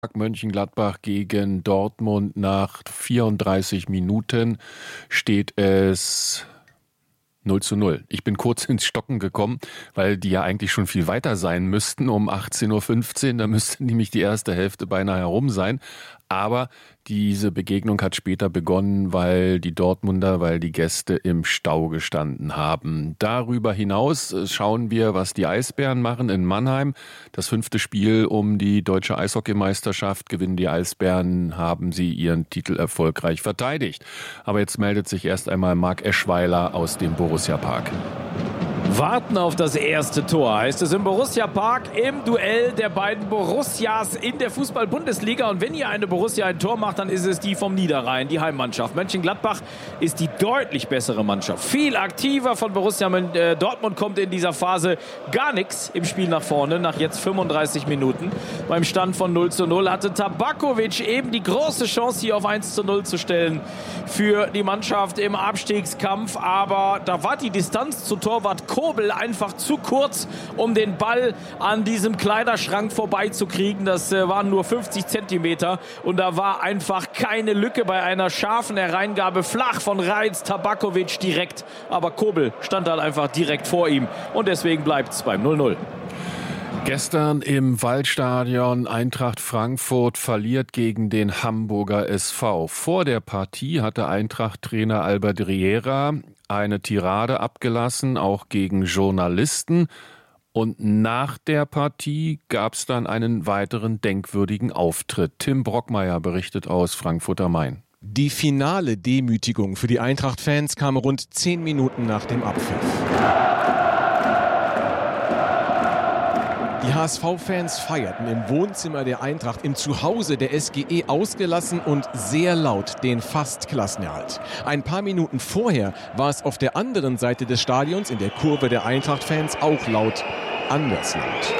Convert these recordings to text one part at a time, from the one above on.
Mönchengladbach gegen Dortmund. Nach 34 Minuten steht es 0:0. Ich bin kurz ins Stocken gekommen, weil die ja eigentlich schon viel weiter sein müssten um 18:15 Uhr. Da müsste nämlich die erste Hälfte beinahe herum sein. Aber diese Begegnung hat später begonnen, weil die Gäste im Stau gestanden haben. Darüber hinaus schauen wir, was die Eisbären machen in Mannheim. Das 5. Spiel um die deutsche Eishockeymeisterschaft gewinnen die Eisbären, haben sie ihren Titel erfolgreich verteidigt. Aber jetzt meldet sich erst einmal Marc Eschweiler aus dem Borussia Park. Warten auf das erste Tor, heißt es im Borussia Park, im Duell der beiden Borussias in der Fußball-Bundesliga. Und wenn hier eine Borussia ein Tor macht, dann ist es die vom Niederrhein, die Heimmannschaft. Mönchengladbach ist die deutlich bessere Mannschaft. Viel aktiver von Borussia Dortmund kommt in dieser Phase gar nichts im Spiel nach vorne, nach jetzt 35 Minuten. Beim Stand von 0:0 hatte Tabakovic eben die große Chance, hier auf 1:0 zu stellen für die Mannschaft im Abstiegskampf. Aber da war die Distanz zu Torwart Kobel einfach zu kurz, um den Ball an diesem Kleiderschrank vorbeizukriegen. Das waren nur 50 Zentimeter und da war einfach keine Lücke bei einer scharfen Hereingabe flach von Reitz, Tabakovic direkt. Aber Kobel stand dann einfach direkt vor ihm und deswegen bleibt es beim 0:0. Gestern im Waldstadion Eintracht Frankfurt verliert gegen den Hamburger SV. Vor der Partie hatte Eintracht-Trainer Albert Riera eine Tirade abgelassen, auch gegen Journalisten. Und nach der Partie gab es dann einen weiteren denkwürdigen Auftritt. Tim Brockmeier berichtet aus Frankfurt am Main. Die finale Demütigung für die Eintracht-Fans kam rund 10 Minuten nach dem Abpfiff. Die HSV-Fans feierten im Wohnzimmer der Eintracht im Zuhause der SGE ausgelassen und sehr laut den Fast-Klassenerhalt. Ein paar Minuten vorher war es auf der anderen Seite des Stadions in der Kurve der Eintracht-Fans auch laut, anders laut.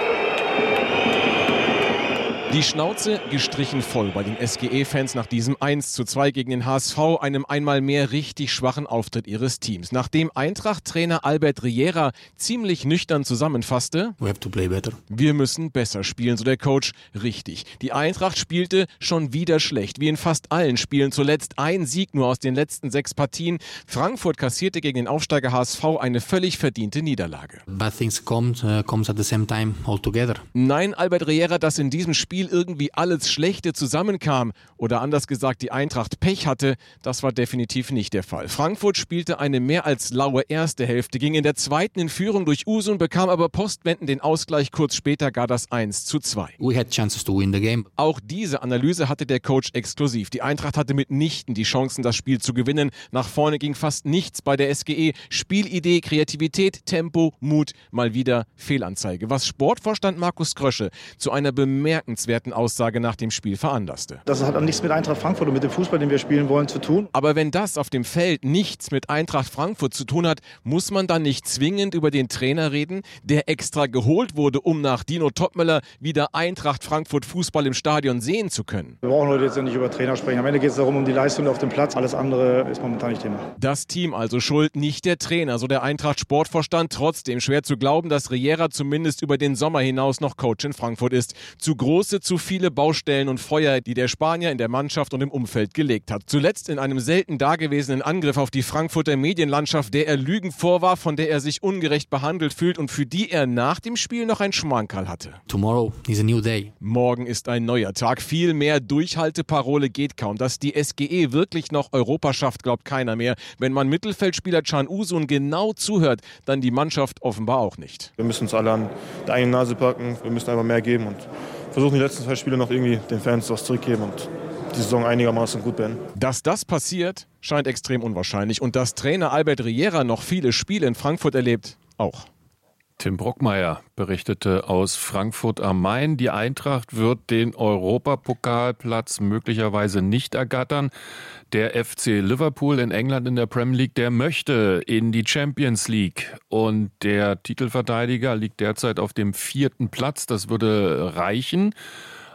Die Schnauze gestrichen voll bei den SGE-Fans nach diesem 1:2 gegen den HSV, einem einmal mehr richtig schwachen Auftritt ihres Teams. Nachdem Eintracht-Trainer Albert Riera ziemlich nüchtern zusammenfasste: We have to play better. Wir müssen besser spielen, so der Coach. Richtig. Die Eintracht spielte schon wieder schlecht, wie in fast allen Spielen zuletzt. Ein Sieg nur aus den letzten 6 Partien. Frankfurt kassierte gegen den Aufsteiger HSV eine völlig verdiente Niederlage. Bad things comes at the same time all together. Nein, Albert Riera, dass in diesem Spiel irgendwie alles Schlechte zusammenkam oder anders gesagt die Eintracht Pech hatte, das war definitiv nicht der Fall. Frankfurt spielte eine mehr als laue erste Hälfte, ging in der zweiten in Führung durch Usun, bekam aber postwendend den Ausgleich, kurz später gar das 1:2. We had chances to win the game. Auch diese Analyse hatte der Coach exklusiv. Die Eintracht hatte mitnichten die Chancen, das Spiel zu gewinnen. Nach vorne ging fast nichts bei der SGE. Spielidee, Kreativität, Tempo, Mut, mal wieder Fehlanzeige. Was Sportvorstand Markus Krösche zu einer bemerkenswerten Aussage nach dem Spiel veranlasste. Das hat nichts mit Eintracht Frankfurt und mit dem Fußball, den wir spielen wollen, zu tun. Aber wenn das auf dem Feld nichts mit Eintracht Frankfurt zu tun hat, muss man dann nicht zwingend über den Trainer reden, der extra geholt wurde, um nach Dino Topmöller wieder Eintracht Frankfurt Fußball im Stadion sehen zu können. Wir brauchen heute jetzt nicht über Trainer sprechen. Am Ende geht es darum, um die Leistung auf dem Platz. Alles andere ist momentan nicht Thema. Das Team also schuld, nicht der Trainer, so der Eintracht Sportvorstand. Trotzdem schwer zu glauben, dass Riera zumindest über den Sommer hinaus noch Coach in Frankfurt ist. Zu große, zu viele Baustellen und Feuer, die der Spanier in der Mannschaft und im Umfeld gelegt hat. Zuletzt in einem selten dagewesenen Angriff auf die Frankfurter Medienlandschaft, der er Lügen vorwarf, von der er sich ungerecht behandelt fühlt und für die er nach dem Spiel noch ein Schmankerl hatte. Tomorrow is a new day. Morgen ist ein neuer Tag. Viel mehr Durchhalteparole geht kaum. Dass die SGE wirklich noch Europa schafft, glaubt keiner mehr. Wenn man Mittelfeldspieler Can Usun genau zuhört, dann die Mannschaft offenbar auch nicht. Wir müssen uns alle an der eigenen Nase packen. Wir müssen einfach mehr geben und versuchen, die letzten 2 Spiele noch irgendwie den Fans was zurückgeben und die Saison einigermaßen gut beenden. Dass das passiert, scheint extrem unwahrscheinlich. Und dass Trainer Albert Riera noch viele Spiele in Frankfurt erlebt, auch. Tim Brockmeier berichtete aus Frankfurt am Main. Die Eintracht wird den Europapokalplatz möglicherweise nicht ergattern. Der FC Liverpool in England in der Premier League, der möchte in die Champions League. Und der Titelverteidiger liegt derzeit auf dem 4. Platz. Das würde reichen.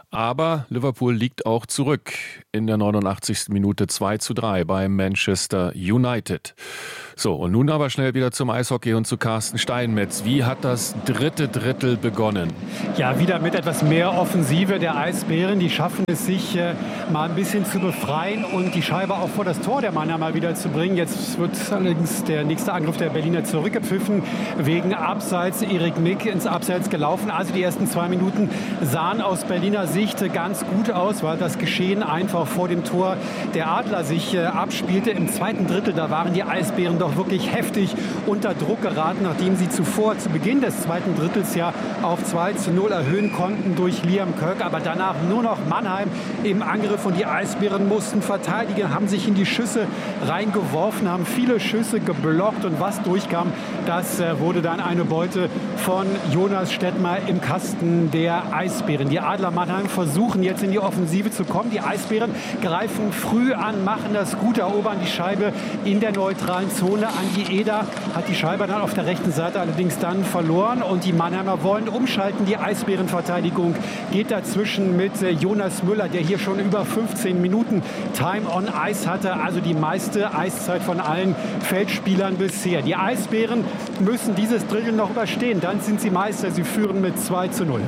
Aber Liverpool liegt auch zurück in der 89. Minute 2:3 bei Manchester United. So, und nun aber schnell wieder zum Eishockey und zu Carsten Steinmetz. Wie hat das dritte Drittel begonnen? Ja, wieder mit etwas mehr Offensive der Eisbären. Die schaffen es, sich mal ein bisschen zu befreien und die Scheibe auch vor das Tor der Mannheimer mal wieder zu bringen. Jetzt wird allerdings der nächste Angriff der Berliner zurückgepfiffen. Wegen Abseits. Erik Mick ins Abseits gelaufen. Also die ersten 2 Minuten sahen aus Berliner Sicht ganz gut aus, weil das Geschehen einfach vor dem Tor der Adler sich abspielte. Im zweiten Drittel, da waren die Eisbären doch wirklich heftig unter Druck geraten, nachdem sie zuvor zu Beginn des zweiten Drittels ja auf 2:0 erhöhen konnten durch Liam Kirk. Aber danach nur noch Mannheim im Angriff und die Eisbären mussten verteidigen, haben sich in die Schüsse reingeworfen, haben viele Schüsse geblockt und was durchkam, das wurde dann eine Beute von Jonas Stettmar im Kasten der Eisbären. Die Adler Mannheim versuchen jetzt in die Offensive zu kommen. Die Eisbären greifen früh an, machen das gut, erobern die Scheibe in der neutralen Zone. Andi Eder hat die Scheibe dann auf der rechten Seite allerdings dann verloren und die Mannheimer wollen umschalten. Die Eisbärenverteidigung geht dazwischen mit Jonas Müller, der hier schon über 15 Minuten Time on Ice hatte, also die meiste Eiszeit von allen Feldspielern bisher. Die Eisbären müssen dieses Drittel noch überstehen, dann sind sie Meister. Sie führen mit 2:0.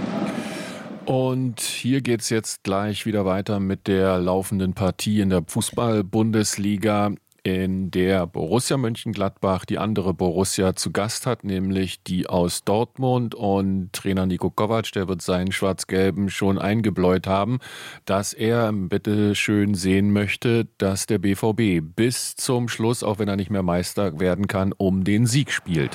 Und hier geht's jetzt gleich wieder weiter mit der laufenden Partie in der Fußball-Bundesliga, in der Borussia Mönchengladbach die andere Borussia zu Gast hat, nämlich die aus Dortmund. Und Trainer Niko Kovac, der wird seinen Schwarz-Gelben schon eingebläut haben, dass er bitte schön sehen möchte, dass der BVB bis zum Schluss, auch wenn er nicht mehr Meister werden kann, um den Sieg spielt.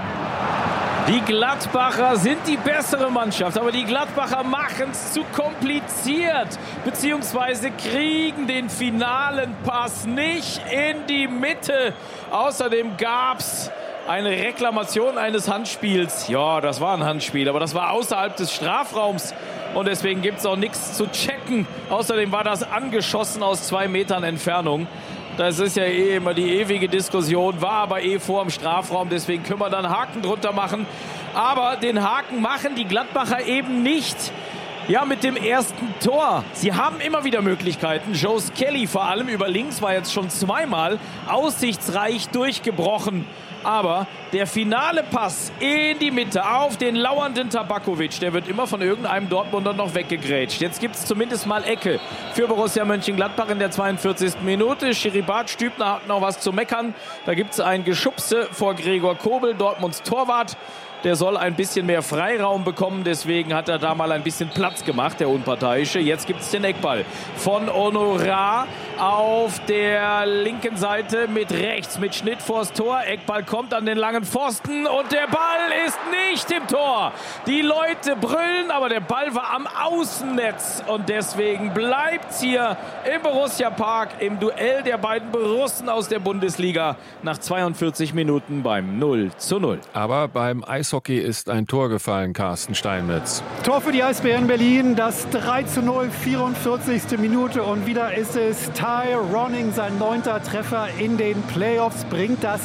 Die Gladbacher sind die bessere Mannschaft, aber die Gladbacher machen es zu kompliziert, beziehungsweise kriegen den finalen Pass nicht in die Mitte. Außerdem gab es eine Reklamation eines Handspiels. Ja, das war ein Handspiel, aber das war außerhalb des Strafraums und deswegen gibt es auch nichts zu checken. Außerdem war das angeschossen aus 2 Metern Entfernung. Das ist ja immer die ewige Diskussion, war aber vor dem Strafraum, deswegen können wir dann Haken drunter machen. Aber den Haken machen die Gladbacher eben nicht. Ja, mit dem ersten Tor. Sie haben immer wieder Möglichkeiten. Joe Skelly vor allem über links war jetzt schon zweimal aussichtsreich durchgebrochen. Aber der finale Pass in die Mitte auf den lauernden Tabakovic, der wird immer von irgendeinem Dortmunder noch weggegrätscht. Jetzt gibt es zumindest mal Ecke für Borussia Mönchengladbach in der 42. Minute. Chiribat Stübner hat noch was zu meckern. Da gibt es ein Geschubse vor Gregor Kobel, Dortmunds Torwart. Der soll ein bisschen mehr Freiraum bekommen, deswegen hat er da mal ein bisschen Platz gemacht, der Unparteiische. Jetzt gibt es den Eckball von Honorar auf der linken Seite mit rechts, mit Schnitt vors Tor. Eckball kommt an den langen Pfosten und der Ball ist nicht im Tor. Die Leute brüllen, aber der Ball war am Außennetz und deswegen bleibt es hier im Borussia Park im Duell der beiden Borussen aus der Bundesliga nach 42 Minuten beim 0:0. Aber beim Eishockey ist ein Tor gefallen, Carsten Steinmetz. Tor für die Eisbären Berlin, das 3:0, 44. Minute und wieder ist es Ty Ronning, sein 9. Treffer in den Playoffs, bringt das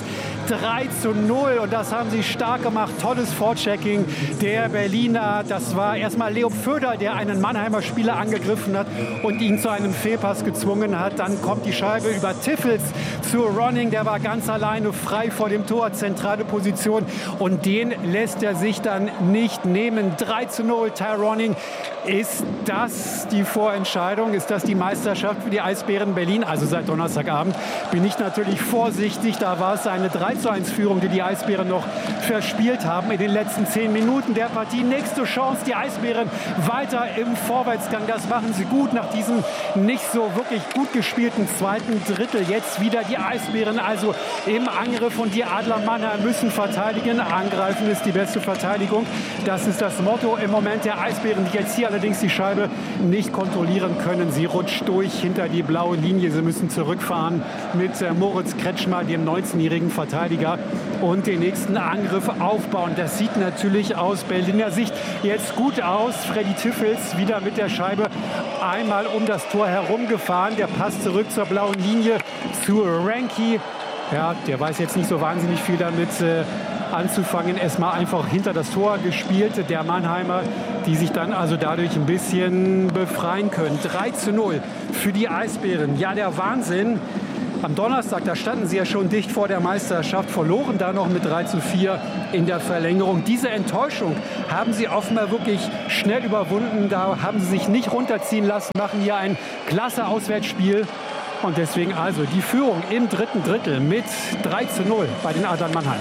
3:0 und das haben sie stark gemacht. Tolles Vorchecking der Berliner. Das war erstmal Leo Föder, der einen Mannheimer Spieler angegriffen hat und ihn zu einem Fehlpass gezwungen hat. Dann kommt die Scheibe über Tiffels zu Ronning, der war ganz alleine frei vor dem Tor, zentrale Position und den lässt er sich dann nicht nehmen. 3:0, Ty Ronning. Ist das die Vorentscheidung? Ist das die Meisterschaft für die Eisbären Berlin? Also seit Donnerstagabend bin ich natürlich vorsichtig. Da war es eine 3:1-Führung, die die Eisbären noch verspielt haben in den letzten 10 Minuten der Partie. Nächste Chance, die Eisbären weiter im Vorwärtsgang. Das machen sie gut nach diesem nicht so wirklich gut gespielten zweiten Drittel. Jetzt wieder die Eisbären also im Angriff und die Adler Mannheim müssen verteidigen. Angreifen ist die beste Verteidigung. Das ist das Motto im Moment der Eisbären, die jetzt hier allerdings die Scheibe nicht kontrollieren können. Sie rutscht durch hinter die blaue Linie. Sie müssen zurückfahren mit Moritz Kretschmer, dem 19-jährigen Verteidiger, und den nächsten Angriff aufbauen. Das sieht natürlich aus Berliner Sicht jetzt gut aus. Freddy Tiffels wieder mit der Scheibe einmal um das Tor herumgefahren. Der Pass zurück zur blauen Linie zu Ranky. Ja, der weiß jetzt nicht so wahnsinnig viel damit anzufangen. Erstmal einfach hinter das Tor gespielt, der Mannheimer, die sich dann also dadurch ein bisschen befreien können. 3:0 für die Eisbären. Ja, der Wahnsinn. Am Donnerstag, da standen sie ja schon dicht vor der Meisterschaft, verloren da noch mit 3:4 in der Verlängerung. Diese Enttäuschung haben sie offenbar wirklich schnell überwunden. Da haben sie sich nicht runterziehen lassen, machen hier ein klasse Auswärtsspiel. Und deswegen also die Führung im dritten Drittel mit 3:0 bei den Adlern Mannheim.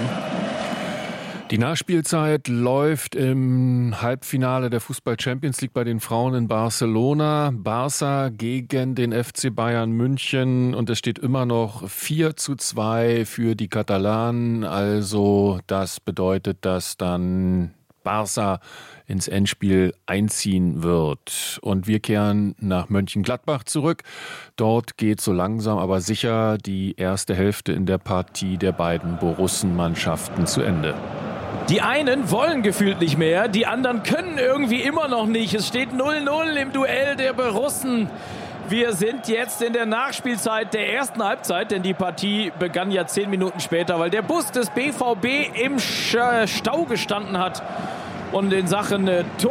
Die Nachspielzeit läuft im Halbfinale der Fußball-Champions League bei den Frauen in Barcelona. Barça gegen den FC Bayern München und es steht immer noch 4:2 für die Katalanen. Also das bedeutet, dass dann Barça ins Endspiel einziehen wird. Und wir kehren nach Mönchengladbach zurück. Dort geht so langsam aber sicher die erste Hälfte in der Partie der beiden Borussen-Mannschaften zu Ende. Die einen wollen gefühlt nicht mehr, die anderen können irgendwie immer noch nicht. Es steht 0:0 im Duell der Borussen. Wir sind jetzt in der Nachspielzeit der ersten Halbzeit, denn die Partie begann ja 10 Minuten später, weil der Bus des BVB im Stau gestanden hat. Und in Sachen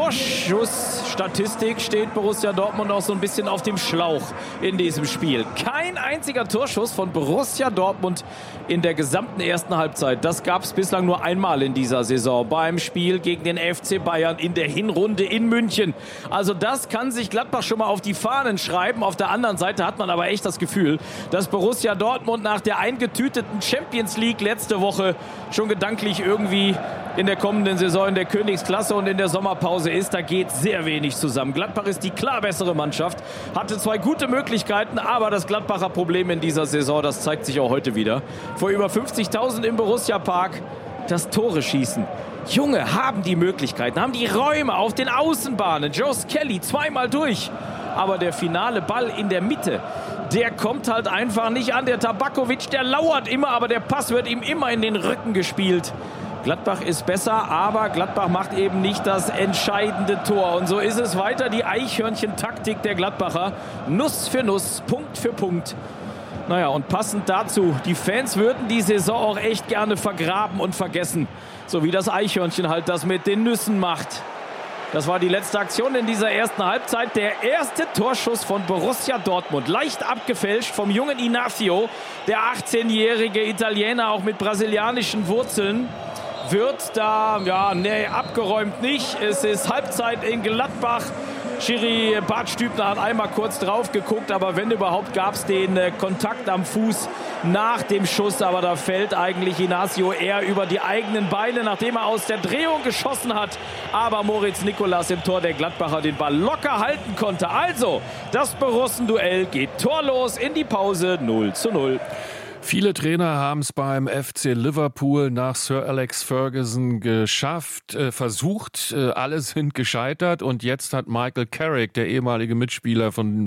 Torschussstatistik steht Borussia Dortmund auch so ein bisschen auf dem Schlauch in diesem Spiel. Kein einziger Torschuss von Borussia Dortmund in der gesamten ersten Halbzeit. Das gab es bislang nur einmal in dieser Saison beim Spiel gegen den FC Bayern in der Hinrunde in München. Also das kann sich Gladbach schon mal auf die Fahnen schreiben. Auf der anderen Seite hat man aber echt das Gefühl, dass Borussia Dortmund nach der eingetüteten Champions League letzte Woche schon gedanklich irgendwie in der kommenden Saison in der Königsklasse und in der Sommerpause ist. Da geht sehr wenig zusammen. Gladbach ist die klar bessere Mannschaft, hatte 2 gute Möglichkeiten, aber das Gladbacher Problem in dieser Saison, das zeigt sich auch heute wieder. Vor über 50.000 im Borussia Park, das Tore schießen. Junge, haben die Möglichkeiten, haben die Räume auf den Außenbahnen. Joe Skelly zweimal durch. Aber der finale Ball in der Mitte, der kommt halt einfach nicht an. Der Tabakovic, der lauert immer, aber der Pass wird ihm immer in den Rücken gespielt. Gladbach ist besser, aber Gladbach macht eben nicht das entscheidende Tor. Und so ist es weiter die Eichhörnchen-Taktik der Gladbacher. Nuss für Nuss, Punkt für Punkt. Naja, und passend dazu, die Fans würden die Saison auch echt gerne vergraben und vergessen. So wie das Eichhörnchen halt das mit den Nüssen macht. Das war die letzte Aktion in dieser ersten Halbzeit. Der erste Torschuss von Borussia Dortmund. Leicht abgefälscht vom jungen Inacio. Der 18-jährige Italiener, auch mit brasilianischen Wurzeln. Wird da, abgeräumt nicht. Es ist Halbzeit in Gladbach. Schiri Bart Stübner hat einmal kurz drauf geguckt, aber wenn überhaupt gab es den Kontakt am Fuß nach dem Schuss. Aber da fällt eigentlich Inacio eher über die eigenen Beine, nachdem er aus der Drehung geschossen hat. Aber Moritz Nicolas im Tor der Gladbacher den Ball locker halten konnte. Also, das Borussen-Duell geht torlos in die Pause 0:0. Viele Trainer haben es beim FC Liverpool nach Sir Alex Ferguson geschafft, versucht, alle sind gescheitert und jetzt hat Michael Carrick, der ehemalige Mitspieler von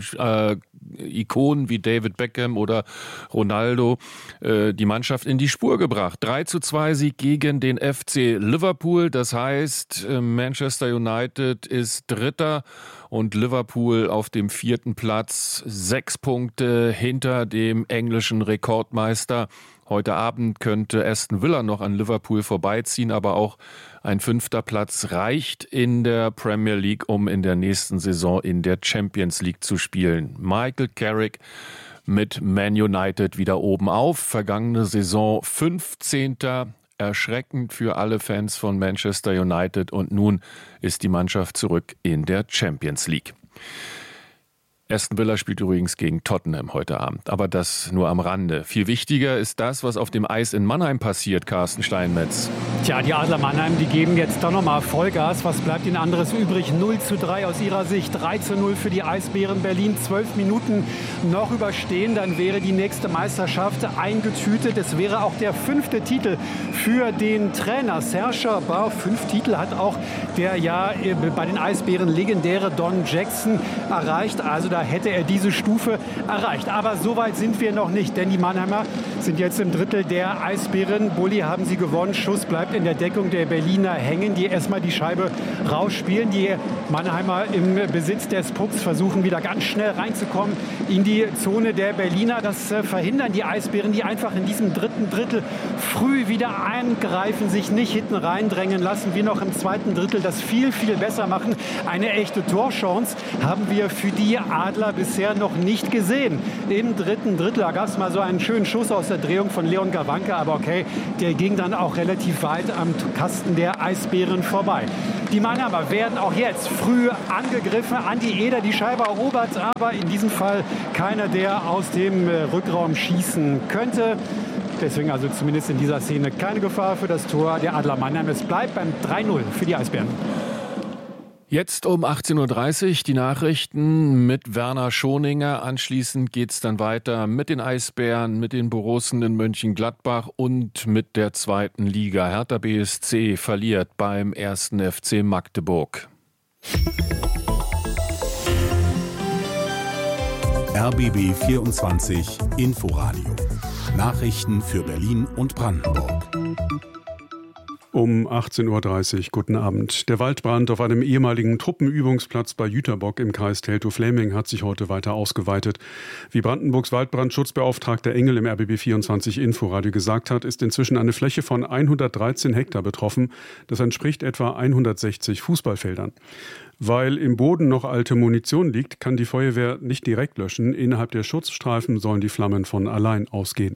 Ikonen wie David Beckham oder Ronaldo, die Mannschaft in die Spur gebracht. 3:2 Sieg gegen den FC Liverpool, das heißt, Manchester United ist Dritter und Liverpool auf dem 4. Platz, 6 Punkte hinter dem englischen Rekordmeister. Heute Abend könnte Aston Villa noch an Liverpool vorbeiziehen, aber auch ein 5. Platz reicht in der Premier League, um in der nächsten Saison in der Champions League zu spielen. Michael Carrick mit Man United wieder oben auf. Vergangene Saison 15. Erschreckend für alle Fans von Manchester United und nun ist die Mannschaft zurück in der Champions League. Aston Villa spielt übrigens gegen Tottenham heute Abend, aber das nur am Rande. Viel wichtiger ist das, was auf dem Eis in Mannheim passiert, Carsten Steinmetz. Tja, die Adler Mannheim, die geben jetzt doch nochmal Vollgas. Was bleibt ihnen anderes übrig? 0:3 aus ihrer Sicht, 3:0 für die Eisbären Berlin. 12 Minuten noch überstehen, dann wäre die nächste Meisterschaft eingetütet. Es wäre auch der 5. Titel für den Trainer Serge Bauer. 5 Titel hat auch der bei den Eisbären legendäre Don Jackson erreicht. Also da hätte er diese Stufe erreicht. Aber so weit sind wir noch nicht, denn die Mannheimer sind jetzt im Drittel der Eisbären. Bulli haben sie gewonnen. Schuss bleibt in der Deckung der Berliner hängen, die erstmal die Scheibe rausspielen. Die Mannheimer im Besitz des Pucks versuchen wieder ganz schnell reinzukommen in die Zone der Berliner. Das verhindern die Eisbären, die einfach in diesem dritten Drittel früh wieder eingreifen, sich nicht hinten reindrängen lassen, wie noch im zweiten Drittel das viel, viel besser machen. Eine echte Torchance haben wir für die Adler bisher noch nicht gesehen. Im dritten Drittel, da gab es mal so einen schönen Schuss aus der Drehung von Leon Gawanke, aber okay, der ging dann auch relativ weit am Kasten der Eisbären vorbei. Die Mannheimer werden auch jetzt früh angegriffen, Andi Eder die Scheibe erobert, aber in diesem Fall keiner, der aus dem Rückraum schießen könnte. Deswegen also zumindest in dieser Szene keine Gefahr für das Tor der Adler Mannheim. Es bleibt beim 3-0 für die Eisbären. Jetzt um 18.30 Uhr die Nachrichten mit Werner Schoninger. Anschließend geht es dann weiter mit den Eisbären, mit den Borussen in Mönchengladbach und mit der zweiten Liga. Hertha BSC verliert beim 1. FC Magdeburg. RBB 24 Inforadio. Nachrichten für Berlin und Brandenburg. Um 18.30 Uhr, guten Abend. Der Waldbrand auf einem ehemaligen Truppenübungsplatz bei Jüterbock im Kreis Teltow-Fläming hat sich heute weiter ausgeweitet. Wie Brandenburgs Waldbrandschutzbeauftragter Engel im RBB 24 Inforadio gesagt hat, ist inzwischen eine Fläche von 113 Hektar betroffen. Das entspricht etwa 160 Fußballfeldern. Weil im Boden noch alte Munition liegt, kann die Feuerwehr nicht direkt löschen. Innerhalb der Schutzstreifen sollen die Flammen von allein ausgehen.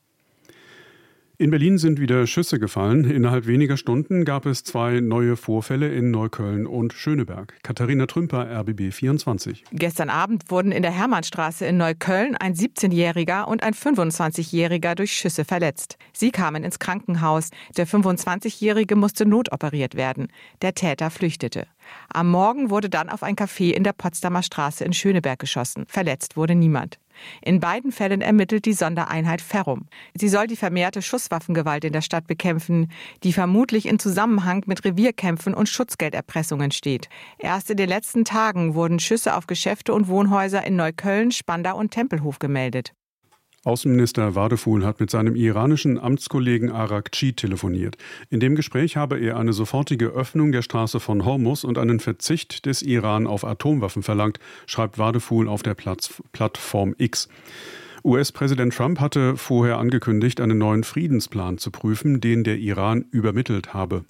In Berlin sind wieder Schüsse gefallen. Innerhalb weniger Stunden gab es 2 neue Vorfälle in Neukölln und Schöneberg. Katharina Trümper, RBB 24. Gestern Abend wurden in der Hermannstraße in Neukölln ein 17-Jähriger und ein 25-Jähriger durch Schüsse verletzt. Sie kamen ins Krankenhaus. Der 25-Jährige musste notoperiert werden. Der Täter flüchtete. Am Morgen wurde dann auf ein Café in der Potsdamer Straße in Schöneberg geschossen. Verletzt wurde niemand. In beiden Fällen ermittelt die Sondereinheit Ferrum. Sie soll die vermehrte Schusswaffengewalt in der Stadt bekämpfen, die vermutlich in Zusammenhang mit Revierkämpfen und Schutzgelderpressungen steht. Erst in den letzten Tagen wurden Schüsse auf Geschäfte und Wohnhäuser in Neukölln, Spandau und Tempelhof gemeldet. Außenminister Wadefuhl hat mit seinem iranischen Amtskollegen Arakci telefoniert. In dem Gespräch habe er eine sofortige Öffnung der Straße von Hormuz und einen Verzicht des Iran auf Atomwaffen verlangt, schreibt Wadefuhl auf der Plattform X. US-Präsident Trump hatte vorher angekündigt, einen neuen Friedensplan zu prüfen, den der Iran übermittelt habe.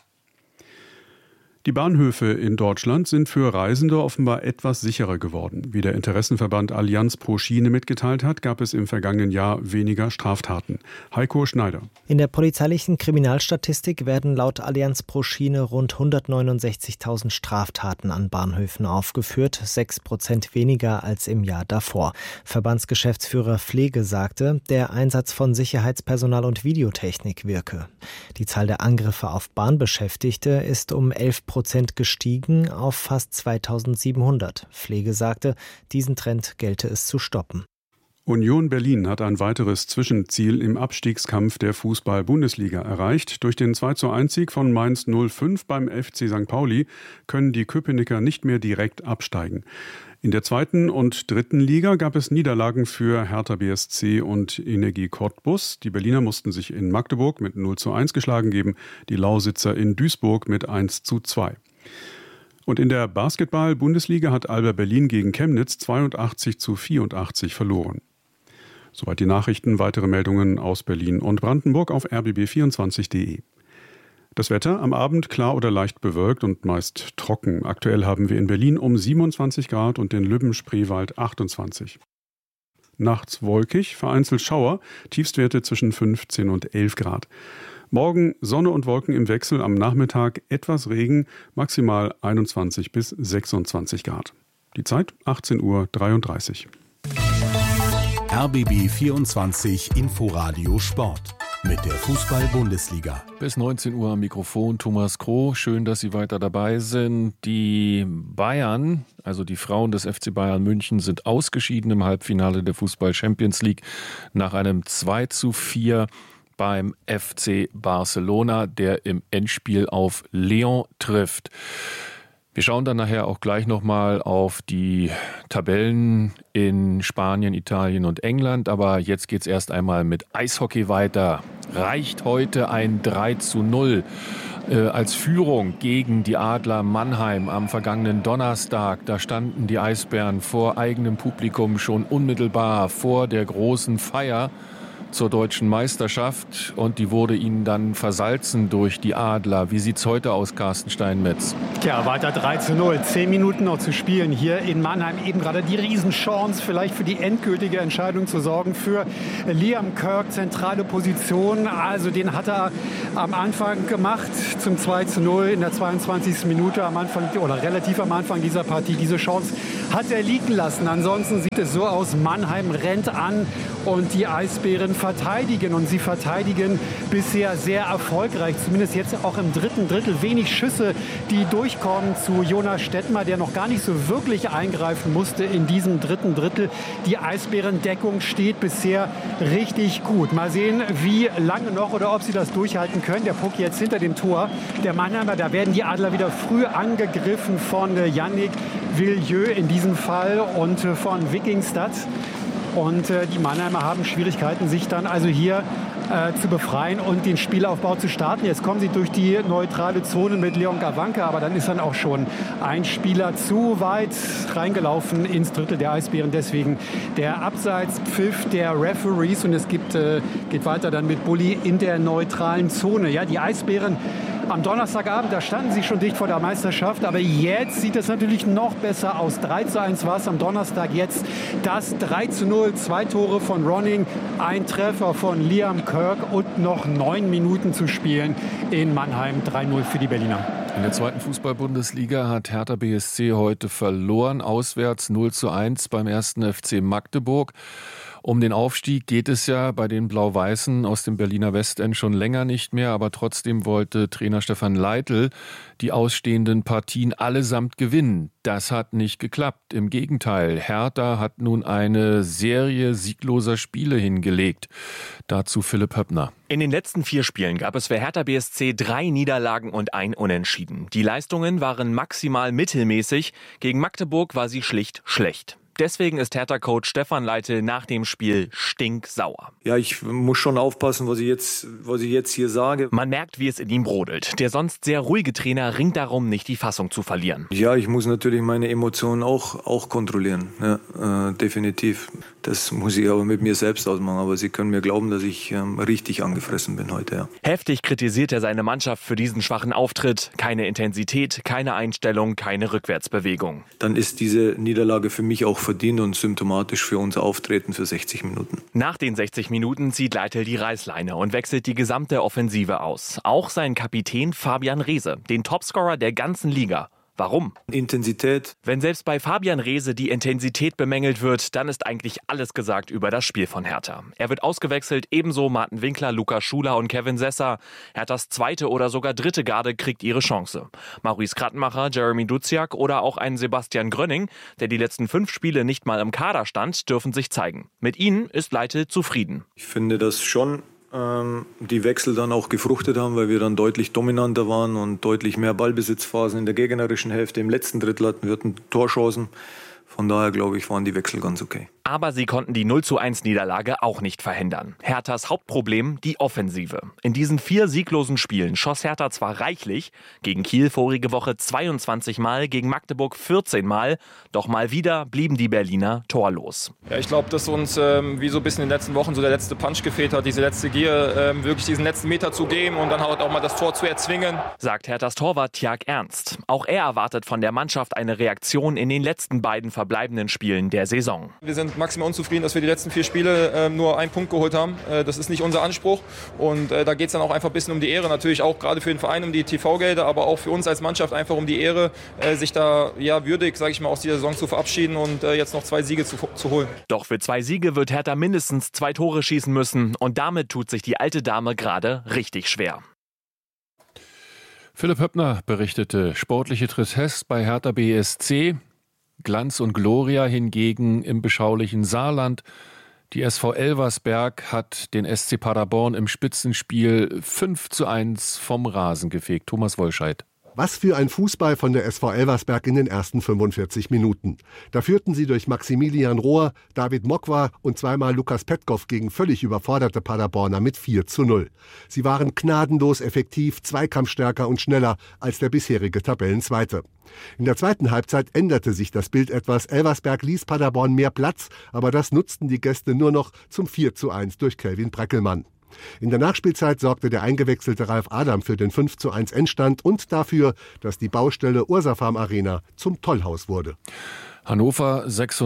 Die Bahnhöfe in Deutschland sind für Reisende offenbar etwas sicherer geworden. Wie der Interessenverband Allianz pro Schiene mitgeteilt hat, gab es im vergangenen Jahr weniger Straftaten. Heiko Schneider. In der polizeilichen Kriminalstatistik werden laut Allianz pro Schiene rund 169.000 Straftaten an Bahnhöfen aufgeführt, 6% weniger als im Jahr davor. Verbandsgeschäftsführer Pflege sagte, der Einsatz von Sicherheitspersonal und Videotechnik wirke. Die Zahl der Angriffe auf Bahnbeschäftigte ist um 11% gestiegen auf fast 2.700. Pflege sagte, diesen Trend gelte es zu stoppen. Union Berlin hat ein weiteres Zwischenziel im Abstiegskampf der Fußball-Bundesliga erreicht. Durch den 2:1-Sieg von Mainz 05 beim FC St. Pauli können die Köpenicker nicht mehr direkt absteigen. In der 2. und 3. Liga gab es Niederlagen für Hertha BSC und Energie Cottbus. Die Berliner mussten sich in Magdeburg mit 0:1 geschlagen geben, die Lausitzer in Duisburg mit 1:2. Und in der Basketball-Bundesliga hat Alba Berlin gegen Chemnitz 82:84 verloren. Soweit die Nachrichten, weitere Meldungen aus Berlin und Brandenburg auf rbb24.de. Das Wetter am Abend klar oder leicht bewölkt und meist trocken. Aktuell haben wir in Berlin um 27 Grad und in Lübben-Spreewald 28. Nachts wolkig, vereinzelt Schauer, Tiefstwerte zwischen 15 und 11 Grad. Morgen Sonne und Wolken im Wechsel, am Nachmittag etwas Regen, maximal 21 bis 26 Grad. Die Zeit 18:33 Uhr. RBB 24 Inforadio Sport mit der Fußball-Bundesliga. Bis 19 Uhr am Mikrofon Thomas Kroh. Schön, dass Sie weiter dabei sind. Die Bayern, also die Frauen des FC Bayern München, sind ausgeschieden im Halbfinale der Fußball-Champions League nach einem 2:4 beim FC Barcelona, der im Endspiel auf Lyon trifft. Wir schauen dann nachher auch gleich nochmal auf die Tabellen in Spanien, Italien und England. Aber jetzt geht's erst einmal mit Eishockey weiter. Reicht heute ein 3:0 als Führung gegen die Adler Mannheim am vergangenen Donnerstag. Da standen die Eisbären vor eigenem Publikum schon unmittelbar vor der großen Feier zur deutschen Meisterschaft und die wurde ihnen dann versalzen durch die Adler. Wie sieht's heute aus, Carsten Steinmetz? Tja, weiter 3:0. 10 Minuten noch zu spielen hier in Mannheim. Eben gerade die Riesenchance, vielleicht für die endgültige Entscheidung zu sorgen für Liam Kirk, zentrale Position. Also den hat er am Anfang gemacht zum 2:0 in der 22. Minute am Anfang oder relativ am Anfang dieser Partie. Diese Chance hat er liegen lassen. Ansonsten sieht es so aus, Mannheim rennt an und die Eisbären verteidigen. Und sie verteidigen bisher sehr erfolgreich, zumindest jetzt auch im dritten Drittel. Wenig Schüsse, die durchkommen zu Jonas Stettmar, der noch gar nicht so wirklich eingreifen musste in diesem dritten Drittel. Die Eisbärendeckung steht bisher richtig gut. Mal sehen, wie lange noch oder ob sie das durchhalten können. Der Puck jetzt hinter dem Tor der Mannheimer. Da werden die Adler wieder früh angegriffen von Yannick Villieu in diesem Fall und von Wikingstad. Und die Mannheimer haben Schwierigkeiten, sich dann also hier zu befreien und den Spielaufbau zu starten. Jetzt kommen sie durch die neutrale Zone mit Leon Gawanke, aber dann ist dann auch schon ein Spieler zu weit reingelaufen ins Drittel der Eisbären. Deswegen der Abseitspfiff der Referees und es geht weiter dann mit Bulli in der neutralen Zone. Ja, die Eisbären am Donnerstagabend, da standen sie schon dicht vor der Meisterschaft, aber jetzt sieht es natürlich noch besser aus. 3:1 war es am Donnerstag, jetzt das 3:0, 2 Tore von Ronning, ein Treffer von Liam Kirk und noch 9 Minuten zu spielen in Mannheim. 3:0 für die Berliner. In der zweiten Fußball-Bundesliga hat Hertha BSC heute verloren, auswärts 0:1 beim 1. FC Magdeburg. Um den Aufstieg geht es ja bei den Blau-Weißen aus dem Berliner Westend schon länger nicht mehr, aber trotzdem wollte Trainer Stefan Leitl die ausstehenden Partien allesamt gewinnen. Das hat nicht geklappt. Im Gegenteil, Hertha hat nun eine Serie siegloser Spiele hingelegt. Dazu Philipp Höppner. In den letzten 4 Spielen gab es für Hertha BSC 3 Niederlagen und ein Unentschieden. Die Leistungen waren maximal mittelmäßig. Gegen Magdeburg war sie schlicht schlecht. Deswegen ist Hertha-Coach Stefan Leitl nach dem Spiel stinksauer. Ja, ich muss schon aufpassen, was ich jetzt hier sage. Man merkt, wie es in ihm brodelt. Der sonst sehr ruhige Trainer ringt darum, nicht die Fassung zu verlieren. Ja, ich muss natürlich meine Emotionen auch kontrollieren. Ja, definitiv. Das muss ich aber mit mir selbst ausmachen. Aber Sie können mir glauben, dass ich richtig angefressen bin heute. Ja. Heftig kritisiert er seine Mannschaft für diesen schwachen Auftritt. Keine Intensität, keine Einstellung, keine Rückwärtsbewegung. Dann ist diese Niederlage für mich auch verdient und symptomatisch für unser Auftreten für 60 Minuten. Nach den 60 Minuten zieht Leitl die Reißleine und wechselt die gesamte Offensive aus. Auch sein Kapitän Fabian Reese, den Topscorer der ganzen Liga. Warum? Intensität. Wenn selbst bei Fabian Reese die Intensität bemängelt wird, dann ist eigentlich alles gesagt über das Spiel von Hertha. Er wird ausgewechselt, ebenso Martin Winkler, Lukas Schuler und Kevin Sessa. Herthas zweite oder sogar dritte Garde kriegt ihre Chance. Maurice Krattenmacher, Jeremy Duziak oder auch ein Sebastian Grönning, der die letzten 5 Spiele nicht mal im Kader stand, dürfen sich zeigen. Mit ihnen ist Leitl zufrieden. Ich finde, dass schon die Wechsel dann auch gefruchtet haben, weil wir dann deutlich dominanter waren und deutlich mehr Ballbesitzphasen in der gegnerischen Hälfte. Im letzten Drittel hatten wir Torchancen. Von daher, glaube ich, waren die Wechsel ganz okay. Aber sie konnten die 0:1-Niederlage auch nicht verhindern. Herthas Hauptproblem, die Offensive. In diesen 4 sieglosen Spielen schoss Hertha zwar reichlich, gegen Kiel vorige Woche 22 Mal, gegen Magdeburg 14 Mal, doch mal wieder blieben die Berliner torlos. Ja, ich glaube, dass uns wie so ein bisschen in den letzten Wochen so der letzte Punch gefehlt hat, diese letzte Gier, wirklich diesen letzten Meter zu geben und dann halt auch mal das Tor zu erzwingen. Sagt Herthas Torwart Tjag Ernst. Auch er erwartet von der Mannschaft eine Reaktion in den letzten beiden verbleibenden Spielen der Saison. Wir sind maximal unzufrieden, dass wir die letzten 4 Spiele nur einen Punkt geholt haben. Das ist nicht unser Anspruch und da geht es dann auch einfach ein bisschen um die Ehre. Natürlich auch gerade für den Verein um die TV-Gelder, aber auch für uns als Mannschaft einfach um die Ehre, sich da würdig, sage ich mal, aus dieser Saison zu verabschieden und jetzt noch 2 Siege zu holen. Doch für 2 Siege wird Hertha mindestens 2 Tore schießen müssen und damit tut sich die alte Dame gerade richtig schwer. Philipp Höppner berichtete, sportliche Tristesse bei Hertha BSC. Glanz und Gloria hingegen im beschaulichen Saarland. Die SV Elversberg hat den SC Paderborn im Spitzenspiel 5:1 vom Rasen gefegt. Thomas Wollscheid. Was für ein Fußball von der SV Elversberg in den ersten 45 Minuten. Da führten sie durch Maximilian Rohr, David Mokwa und zweimal Lukas Petkov gegen völlig überforderte Paderborner mit 4:0. Sie waren gnadenlos effektiv, zweikampfstärker und schneller als der bisherige Tabellenzweite. In der zweiten Halbzeit änderte sich das Bild etwas. Elversberg ließ Paderborn mehr Platz, aber das nutzten die Gäste nur noch zum 4:1 durch Kelvin Breckelmann. In der Nachspielzeit sorgte der eingewechselte Ralf Adam für den 5:1 Endstand und dafür, dass die Baustelle Ursafarm Arena zum Tollhaus wurde. Hannover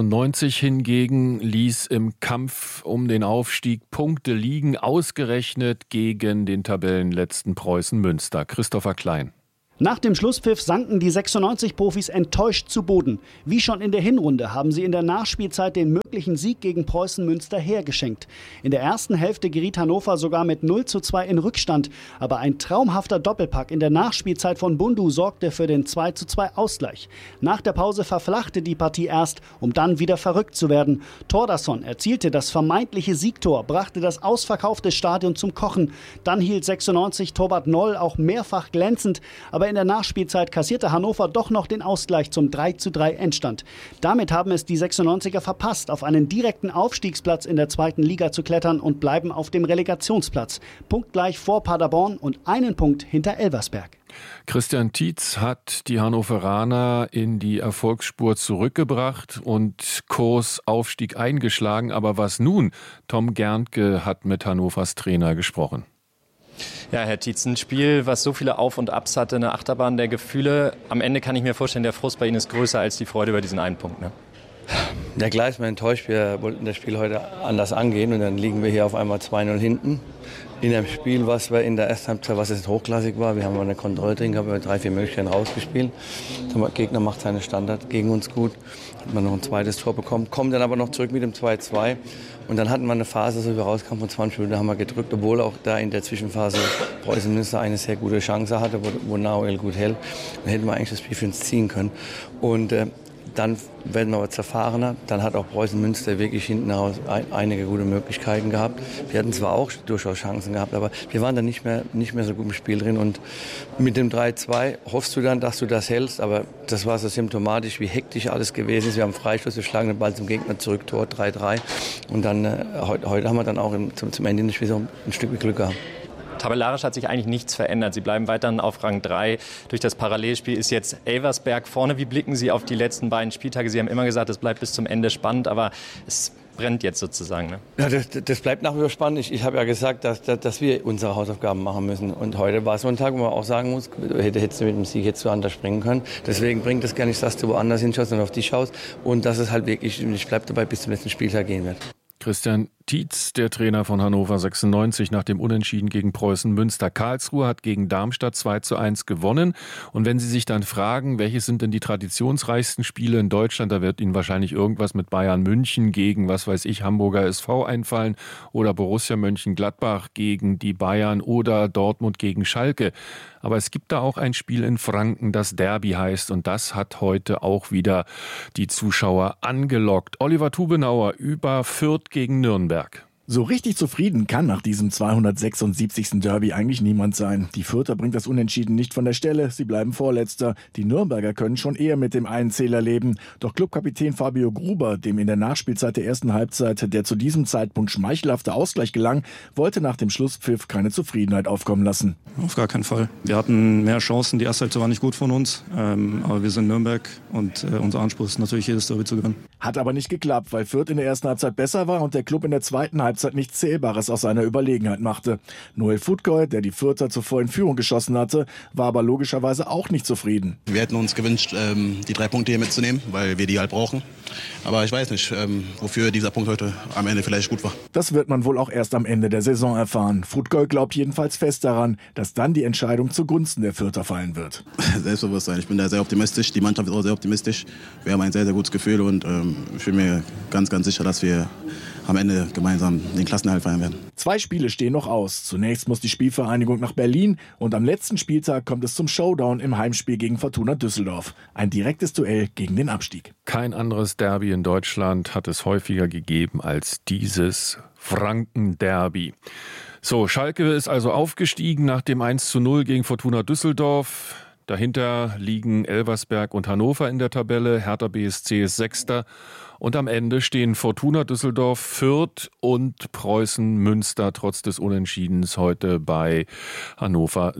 96 hingegen ließ im Kampf um den Aufstieg Punkte liegen, ausgerechnet gegen den Tabellenletzten Preußen Münster. Christopher Klein. Nach dem Schlusspfiff sanken die 96-Profis enttäuscht zu Boden. Wie schon in der Hinrunde haben sie in der Nachspielzeit den möglichen Sieg gegen Preußen Münster hergeschenkt. In der ersten Hälfte geriet Hannover sogar mit 0:2 in Rückstand. Aber ein traumhafter Doppelpack in der Nachspielzeit von Bundu sorgte für den 2:2 Ausgleich. Nach der Pause verflachte die Partie erst, um dann wieder verrückt zu werden. Thordarson erzielte das vermeintliche Siegtor, brachte das ausverkaufte Stadion zum Kochen. Dann hielt 96 Torwart Noll auch mehrfach glänzend, aber in der Nachspielzeit kassierte Hannover doch noch den Ausgleich zum 3:3 Endstand. Damit haben es die 96er verpasst, auf einen direkten Aufstiegsplatz in der zweiten Liga zu klettern und bleiben auf dem Relegationsplatz. Punktgleich vor Paderborn und einen Punkt hinter Elversberg. Christian Tietz hat die Hannoveraner in die Erfolgsspur zurückgebracht und Kurs Aufstieg eingeschlagen. Aber was nun? Tom Gerntke hat mit Hannovers Trainer gesprochen. Ja, Herr Tietz, ein Spiel, was so viele Auf- und Abs hatte, eine Achterbahn der Gefühle. Am Ende kann ich mir vorstellen, der Frust bei Ihnen ist größer als die Freude über diesen einen Punkt, ne? Ja, klar ist man enttäuscht. Wir wollten das Spiel heute anders angehen und dann liegen wir hier auf einmal 2:0 hinten. In einem Spiel, was wir in der ersten Halbzeit, was jetzt hochklassig war, wir haben eine Kontrolle drin gehabt, wir haben 3-4 Möglichkeiten rausgespielt. Der Gegner macht seine Standard gegen uns gut, hat man noch ein zweites Tor bekommen, kommt dann aber noch zurück mit dem 2:2. Und dann hatten wir eine Phase, so wie wir rauskamen von 20 Minuten, da haben wir gedrückt, obwohl auch da in der Zwischenphase Preußen Münster eine sehr gute Chance hatte, wo Nahuel gut hält. Dann hätten wir eigentlich das Spiel für uns ziehen können. Und dann werden wir aber zerfahrener. Dann hat auch Preußen Münster wirklich hinten raus einige gute Möglichkeiten gehabt. Wir hatten zwar auch durchaus Chancen gehabt, aber wir waren dann nicht mehr so gut im Spiel drin. Und mit dem 3:2 hoffst du dann, dass du das hältst. Aber das war so symptomatisch, wie hektisch alles gewesen ist. Wir haben Freistoß, wir schlagen den Ball zum Gegner zurück, Tor 3:3. Und dann heute haben wir dann auch zum Ende des Spiels ein Stück Glück gehabt. Tabellarisch hat sich eigentlich nichts verändert. Sie bleiben weiterhin auf Rang 3. Durch das Parallelspiel ist jetzt Elversberg vorne. Wie blicken Sie auf die letzten beiden Spieltage? Sie haben immer gesagt, es bleibt bis zum Ende spannend, aber es brennt jetzt sozusagen. Ne? Ja, das bleibt nach wie vor spannend. Ich habe ja gesagt, dass wir unsere Hausaufgaben machen müssen. Und heute war es so ein Tag, wo man auch sagen muss, hättest du mit dem Sieg jetzt so anders springen können. Deswegen bringt es gar nichts, dass du woanders hinschaust und auf dich schaust. Und dass es halt wirklich, ich bleibe dabei, bis zum letzten Spieltag gehen wird. Christian Tietz, der Trainer von Hannover 96, nach dem Unentschieden gegen Preußen Münster. Karlsruhe hat gegen Darmstadt 2:1 gewonnen. Und wenn Sie sich dann fragen, welche sind denn die traditionsreichsten Spiele in Deutschland, da wird Ihnen wahrscheinlich irgendwas mit Bayern München gegen, was weiß ich, Hamburger SV einfallen oder Borussia Mönchengladbach gegen die Bayern oder Dortmund gegen Schalke. Aber es gibt da auch ein Spiel in Franken, das Derby heißt, und das hat heute auch wieder die Zuschauer angelockt. Oliver Tubenauer über Fürth gegen Nürnberg. So richtig zufrieden kann nach diesem 276. Derby eigentlich niemand sein. Die Fürther bringt das Unentschieden nicht von der Stelle, sie bleiben Vorletzter. Die Nürnberger können schon eher mit dem einen Zähler leben. Doch Clubkapitän Fabio Gruber, dem in der Nachspielzeit der ersten Halbzeit der zu diesem Zeitpunkt schmeichelhafte Ausgleich gelang, wollte nach dem Schlusspfiff keine Zufriedenheit aufkommen lassen. Auf gar keinen Fall. Wir hatten mehr Chancen, die erste Halbzeit war nicht gut von uns, aber wir sind Nürnberg und unser Anspruch ist natürlich, jedes Derby zu gewinnen. Hat aber nicht geklappt, weil Fürth in der ersten Halbzeit besser war und der Club in der zweiten Halbzeit nichts Zählbares aus seiner Überlegenheit machte. Noel Futgoy, der die Fürther zuvor in Führung geschossen hatte, war aber logischerweise auch nicht zufrieden. Wir hätten uns gewünscht, die 3 Punkte hier mitzunehmen, weil wir die halt brauchen. Aber ich weiß nicht, wofür dieser Punkt heute am Ende vielleicht gut war. Das wird man wohl auch erst am Ende der Saison erfahren. Futgoy glaubt jedenfalls fest daran, dass dann die Entscheidung zugunsten der Fürther fallen wird. Selbstbewusstsein. Ich bin da sehr optimistisch. Die Mannschaft ist auch sehr optimistisch. Wir haben ein sehr, sehr gutes Gefühl und ich bin mir ganz, ganz sicher, dass wir am Ende gemeinsam den Klassenerhalt feiern werden. 2 Spiele stehen noch aus. Zunächst muss die Spielvereinigung nach Berlin und am letzten Spieltag kommt es zum Showdown im Heimspiel gegen Fortuna Düsseldorf. Ein direktes Duell gegen den Abstieg. Kein anderes Derby in Deutschland hat es häufiger gegeben als dieses Franken-Derby. So, Schalke ist also aufgestiegen nach dem 1:0 gegen Fortuna Düsseldorf. Dahinter liegen Elversberg und Hannover in der Tabelle. Hertha BSC ist Sechster. Und am Ende stehen Fortuna Düsseldorf, Fürth und Preußen Münster trotz des Unentschiedens heute bei Hannover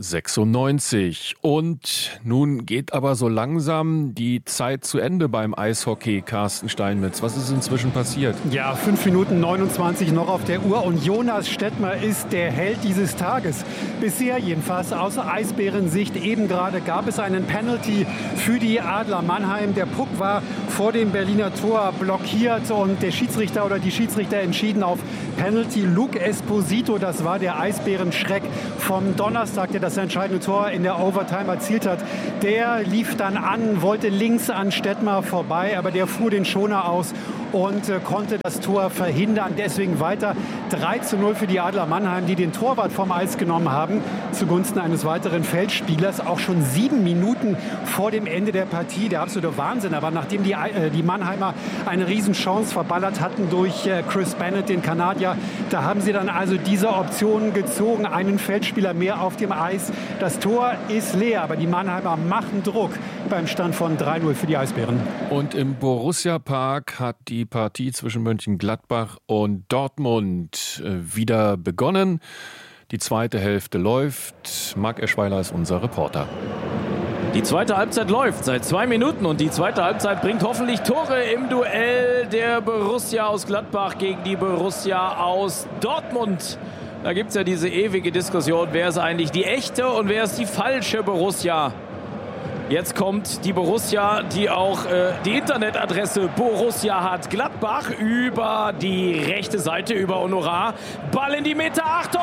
96. Und nun geht aber so langsam die Zeit zu Ende beim Eishockey. Carsten Steinmetz, was ist inzwischen passiert? Ja, 5 Minuten 29 noch auf der Uhr und Jonas Stettmer ist der Held dieses Tages. Bisher jedenfalls aus Eisbärensicht. Eben gerade gab es einen Penalty für die Adler Mannheim. Der Puck war vor dem Berliner Tor blockiert und der Schiedsrichter oder die Schiedsrichter entschieden auf Penalty. Luke Esposito, das war der Eisbären-Schreck vom Donnerstag, der das entscheidende Tor in der Overtime erzielt hat. Der lief dann an, wollte links an Stettmer vorbei, aber der fuhr den Schoner aus und konnte das Tor verhindern. Deswegen weiter 3:0 für die Adler Mannheim, die den Torwart vom Eis genommen haben, zugunsten eines weiteren Feldspielers. Auch schon 7 Minuten vor dem Ende der Partie. Der absolute Wahnsinn. Aber nachdem die Mannheimer eine Riesenchance verballert hatten durch Chris Bennett, den Kanadier, da haben sie dann also diese Option gezogen. Einen Feldspieler mehr auf dem Eis. Das Tor ist leer, aber die Mannheimer machen Druck beim Stand von 3:0 für die Eisbären. Und im Borussia Park hat die Partie zwischen Mönchengladbach und Dortmund wieder begonnen. Die zweite Hälfte läuft. Marc Eschweiler ist unser Reporter. Die zweite Halbzeit läuft seit 2 Minuten und die zweite Halbzeit bringt hoffentlich Tore im Duell der Borussia aus Gladbach gegen die Borussia aus Dortmund. Da gibt es ja diese ewige Diskussion, wer ist eigentlich die echte und wer ist die falsche Borussia. Jetzt kommt die Borussia, die auch die Internetadresse Borussia hat. Gladbach über die rechte Seite, über Honorar. Ball in die Mitte, Achtung!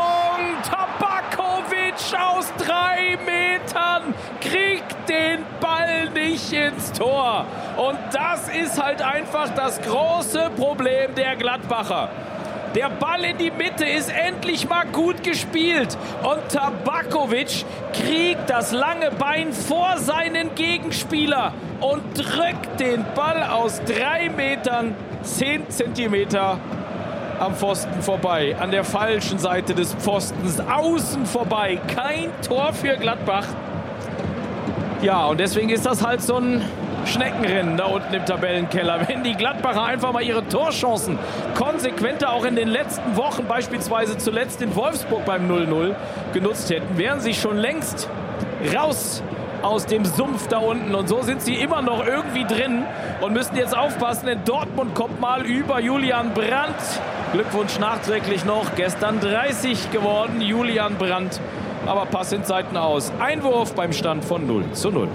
Tabakovic aus 3 Metern kriegt den Ball nicht ins Tor. Und das ist halt einfach das große Problem der Gladbacher. Der Ball in die Mitte ist endlich mal gut gespielt. Und Tabakovic kriegt das lange Bein vor seinen Gegenspieler und drückt den Ball aus 3 Metern 10 Zentimeter am Pfosten vorbei. An der falschen Seite des Pfostens, außen vorbei. Kein Tor für Gladbach. Ja, und deswegen ist das halt so ein Schneckenrennen da unten im Tabellenkeller. Wenn die Gladbacher einfach mal ihre Torchancen konsequenter auch in den letzten Wochen, beispielsweise zuletzt in Wolfsburg beim 0:0 genutzt hätten, wären sie schon längst raus aus dem Sumpf da unten. Und so sind sie immer noch irgendwie drin und müssen jetzt aufpassen, denn Dortmund kommt mal über Julian Brandt. Glückwunsch nachträglich noch. Gestern 30 geworden, Julian Brandt. Aber Pass in Seiten aus. Einwurf beim Stand von 0:0.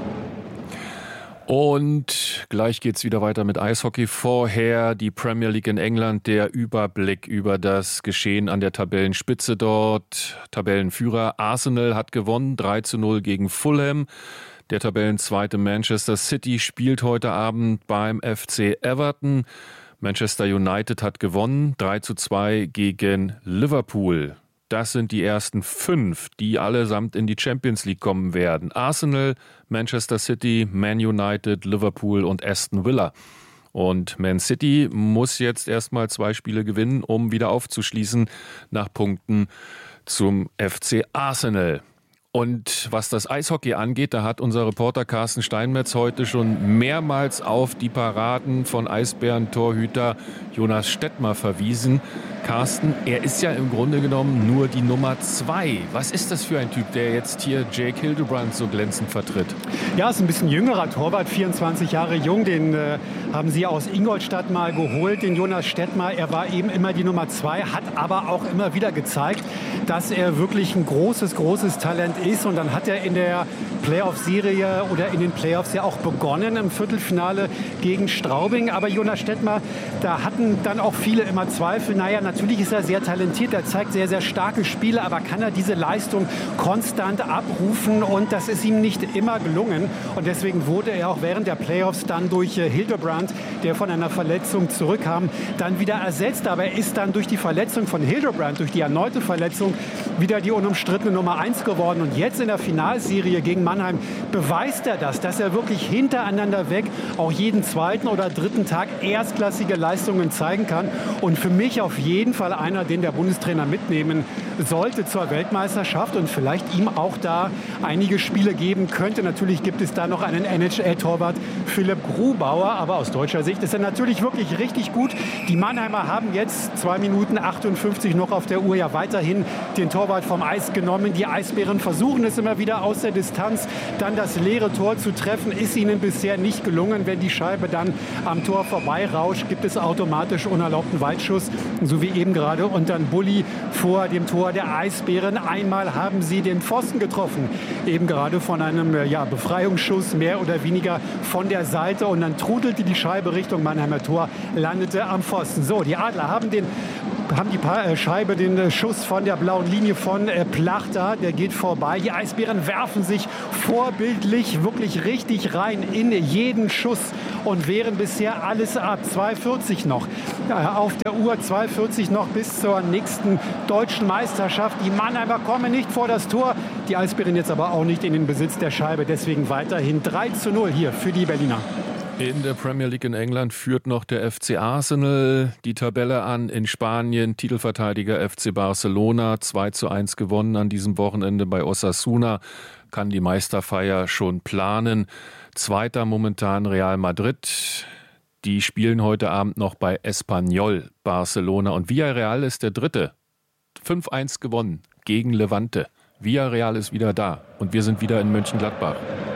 Und gleich geht's wieder weiter mit Eishockey. Vorher die Premier League in England, der Überblick über das Geschehen an der Tabellenspitze dort. Tabellenführer Arsenal hat gewonnen, 3:0 gegen Fulham. Der Tabellenzweite Manchester City spielt heute Abend beim FC Everton. Manchester United hat gewonnen, 3:2 gegen Liverpool. Das sind die ersten 5, die allesamt in die Champions League kommen werden. Arsenal, Manchester City, Man United, Liverpool und Aston Villa. Und Man City muss jetzt erstmal 2 Spiele gewinnen, um wieder aufzuschließen nach Punkten zum FC Arsenal. Und was das Eishockey angeht, da hat unser Reporter Carsten Steinmetz heute schon mehrmals auf die Paraden von Eisbären-Torhüter Jonas Stettmer verwiesen. Carsten, er ist ja im Grunde genommen nur die Nummer 2. Was ist das für ein Typ, der jetzt hier Jake Hildebrand so glänzend vertritt? Ja, ist ein bisschen jüngerer Torwart, 24 Jahre jung. Den haben sie aus Ingolstadt mal geholt, den Jonas Stettmer. Er war eben immer die Nummer 2, hat aber auch immer wieder gezeigt, dass er wirklich ein großes Talent ist. Und dann hat er in der Playoff-Serie oder in den Playoffs ja auch begonnen im Viertelfinale gegen Straubing. Aber Jonas Stettmer, da hatten dann auch viele immer Zweifel. Naja, natürlich ist er sehr talentiert, er zeigt sehr starke Spiele, aber kann er diese Leistung konstant abrufen? Und das ist ihm nicht immer gelungen. Und deswegen wurde er auch während der Playoffs dann durch Hildebrand, der von einer Verletzung zurückkam, dann wieder ersetzt. Aber er ist dann durch die Verletzung von Hildebrand, durch die erneute Verletzung, wieder die unumstrittene Nummer 1 geworden. Und jetzt in der Finalserie gegen Mannheim beweist er das, dass er wirklich hintereinander weg auch jeden zweiten oder dritten Tag erstklassige Leistungen zeigen kann. Und für mich auf jeden Fall einer, den der Bundestrainer mitnehmen sollte zur Weltmeisterschaft und vielleicht ihm auch da einige Spiele geben könnte. Natürlich gibt es da noch einen NHL-Torwart, Philipp Grubauer, aber aus deutscher Sicht ist er natürlich wirklich richtig gut. Die Mannheimer haben jetzt 2 Minuten 58 noch auf der Uhr ja weiterhin den Torwart vom Eis genommen. Die Eisbären versuchen es immer wieder aus der Distanz, dann das leere Tor zu treffen. Ist ihnen bisher nicht gelungen. Wenn die Scheibe dann am Tor vorbeirauscht, gibt es automatisch unerlaubten Weitschuss, so wie eben gerade unter den Bulli vor dem Tor der Eisbären. Einmal haben sie den Pfosten getroffen, eben gerade von einem Befreiungsschuss, mehr oder weniger von der Seite, und dann trudelte die Scheibe Richtung Mannheimer Tor, landete am Pfosten. So, die Adler haben die Scheibe, den Schuss von der blauen Linie von Plachta, der geht vorbei. Die Eisbären werfen sich vorbildlich wirklich richtig rein in jeden Schuss und wehren bisher alles ab. 2:40 noch auf der Uhr, 2:40 noch bis zur nächsten deutschen Meisterschaft. Die Mannheimer kommen nicht vor das Tor, die Eisbären jetzt aber auch nicht in den Besitz der Scheibe. Deswegen weiterhin 3:0 hier für die Berliner. In der Premier League in England führt noch der FC Arsenal die Tabelle an. In Spanien Titelverteidiger FC Barcelona 2:1 gewonnen an diesem Wochenende bei Osasuna. Kann die Meisterfeier schon planen. Zweiter momentan Real Madrid. Die spielen heute Abend noch bei Espanyol Barcelona. Und Villarreal ist der Dritte. 5:1 gewonnen gegen Levante. Villarreal ist wieder da. Und wir sind wieder in Mönchengladbach.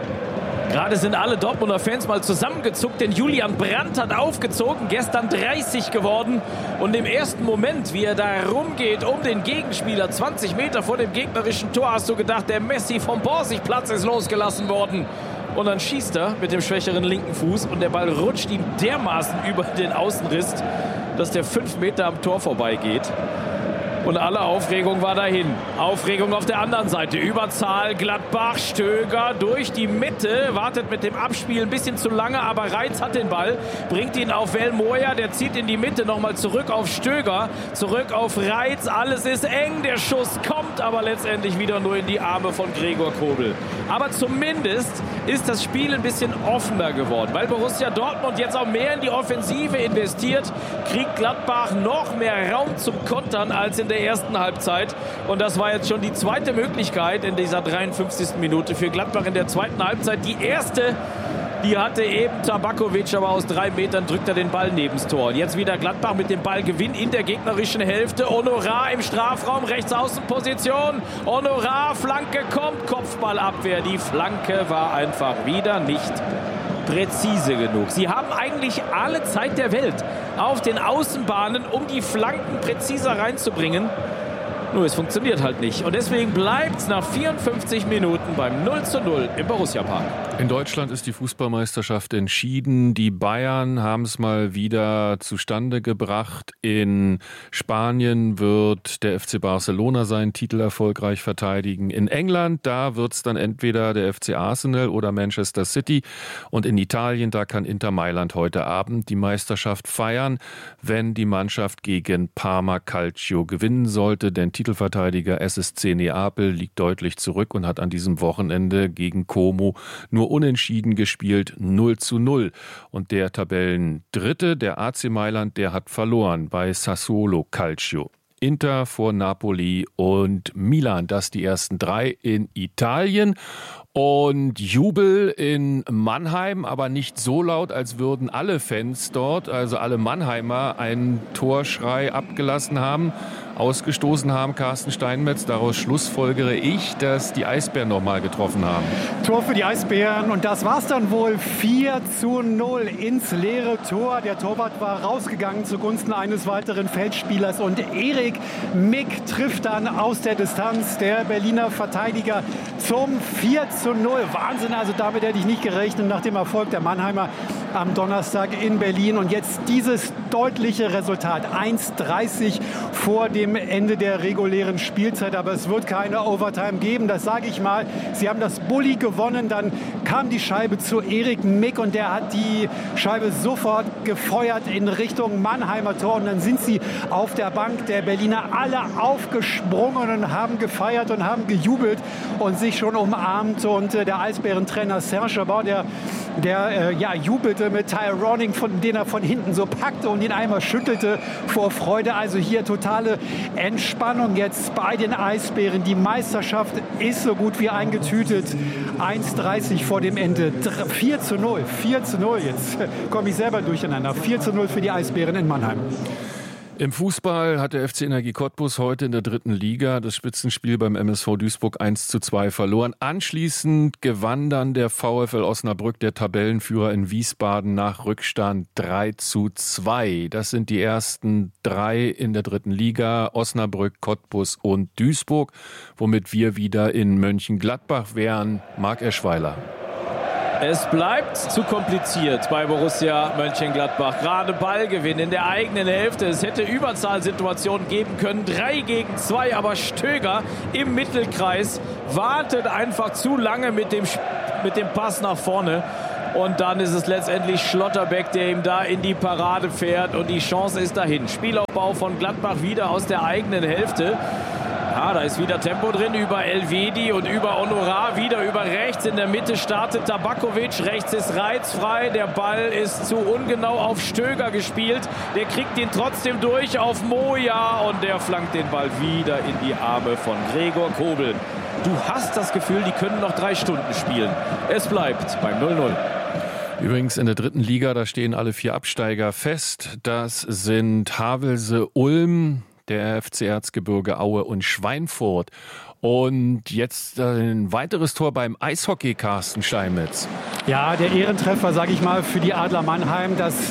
Gerade sind alle Dortmunder Fans mal zusammengezuckt, denn Julian Brandt hat aufgezogen, gestern 30 geworden. Und im ersten Moment, wie er da rumgeht um den Gegenspieler, 20 Meter vor dem gegnerischen Tor, hast du gedacht, der Messi vom Borsigplatz ist losgelassen worden. Und dann schießt er mit dem schwächeren linken Fuß und der Ball rutscht ihm dermaßen über den Außenriss, dass der 5 Meter am Tor vorbeigeht. Und alle Aufregung war dahin. Aufregung auf der anderen Seite. Überzahl, Gladbach, Stöger durch die Mitte. Wartet mit dem Abspiel ein bisschen zu lange, aber Reitz hat den Ball. Bringt ihn auf Velmoja, der zieht in die Mitte, nochmal zurück auf Stöger. Zurück auf Reitz. Alles ist eng. Der Schuss kommt aber letztendlich wieder nur in die Arme von Gregor Kobel. Aber zumindest ist das Spiel ein bisschen offener geworden. Weil Borussia Dortmund jetzt auch mehr in die Offensive investiert, kriegt Gladbach noch mehr Raum zum Kontern als in der ersten Halbzeit. Und das war jetzt schon die zweite Möglichkeit in dieser 53. Minute für Gladbach in der zweiten Halbzeit. Die erste, die hatte eben Tabakovic, aber aus 3 Metern drückt er den Ball nebens Tor. Und jetzt wieder Gladbach mit dem Ballgewinn in der gegnerischen Hälfte. Honorar im Strafraum, Rechtsaußenposition. Honorar, Flanke kommt, Kopfballabwehr. Die Flanke war einfach wieder nicht präzise genug. Sie haben eigentlich alle Zeit der Welt auf den Außenbahnen, um die Flanken präziser reinzubringen. Nur es funktioniert halt nicht. Und deswegen bleibt es nach 54 Minuten beim 0:0 im Borussia-Park. In Deutschland ist die Fußballmeisterschaft entschieden. Die Bayern haben es mal wieder zustande gebracht. In Spanien wird der FC Barcelona seinen Titel erfolgreich verteidigen. In England, da wird es dann entweder der FC Arsenal oder Manchester City. Und in Italien, da kann Inter Mailand heute Abend die Meisterschaft feiern, wenn die Mannschaft gegen Parma Calcio gewinnen sollte. Denn Titelverteidiger SSC Neapel liegt deutlich zurück und hat an diesem Wochenende gegen Como nur unentschieden gespielt, 0:0. Und der Tabellendritte, der AC Mailand, der hat verloren bei Sassuolo Calcio. Inter vor Napoli und Milan, das die ersten 3 in Italien. Und Jubel in Mannheim, aber nicht so laut, als würden alle Fans dort, also alle Mannheimer, einen Torschrei abgelassen haben, ausgestoßen haben. Carsten Steinmetz, daraus schlussfolgere ich, dass die Eisbären nochmal getroffen haben. Tor für die Eisbären und das war's dann wohl. 4:0 ins leere Tor. Der Torwart war rausgegangen zugunsten eines weiteren Feldspielers und Erik Mick trifft dann aus der Distanz, der Berliner Verteidiger, zum 4:0. Wahnsinn, also damit hätte ich nicht gerechnet nach dem Erfolg der Mannheimer am Donnerstag in Berlin. Und jetzt dieses deutliche Resultat. 1:30 vor dem Ende der regulären Spielzeit. Aber es wird keine Overtime geben, das sage ich mal. Sie haben das Bulli gewonnen, dann kam die Scheibe zu Erik Mick und der hat die Scheibe sofort gefeuert in Richtung Mannheimer Tor. Und dann sind sie auf der Bank der Berliner alle aufgesprungen und haben gefeiert und haben gejubelt und sich schon umarmt. Und der Eisbärentrainer Serge Chabot, der jubelte mit Ty Ronning, den er von hinten so packte und ihn einmal schüttelte vor Freude. Also hier totale Entspannung jetzt bei den Eisbären. Die Meisterschaft ist so gut wie eingetütet. 1:30 vor dem Ende. 4:0. Jetzt komme ich selber durcheinander. 4:0 für die Eisbären in Mannheim. Im Fußball hat der FC Energie Cottbus heute in der 3. Liga das Spitzenspiel beim MSV Duisburg 1:2 verloren. Anschließend gewann dann der VfL Osnabrück, der Tabellenführer in Wiesbaden, nach Rückstand 3:2. Das sind die ersten 3 in der 3. Liga: Osnabrück, Cottbus und Duisburg, womit wir wieder in Mönchengladbach wären. Marc Eschweiler. Es bleibt zu kompliziert bei Borussia Mönchengladbach. Gerade Ballgewinn in der eigenen Hälfte. Es hätte Überzahlsituationen geben können. 3-2, aber Stöger im Mittelkreis wartet einfach zu lange mit dem Pass nach vorne. Und dann ist es letztendlich Schlotterbeck, der ihm da in die Parade fährt. Und die Chance ist dahin. Spielaufbau von Gladbach wieder aus der eigenen Hälfte. Ja, da ist wieder Tempo drin über Elvedi und über Honorar, wieder über rechts. In der Mitte startet Tabakovic, rechts ist reizfrei. Der Ball ist zu ungenau auf Stöger gespielt. Der kriegt ihn trotzdem durch auf Moja und der flankt den Ball wieder in die Arme von Gregor Kobel. Du hast das Gefühl, die können noch 3 Stunden spielen. Es bleibt beim 0:0. Übrigens in der 3. Liga, da stehen alle 4 Absteiger fest. Das sind Havelse Ulm, der FC Erzgebirge Aue und Schweinfurt. Und jetzt ein weiteres Tor beim Eishockey, Carsten Steinmetz. Ja, der Ehrentreffer, sage ich mal, für die Adler Mannheim. Das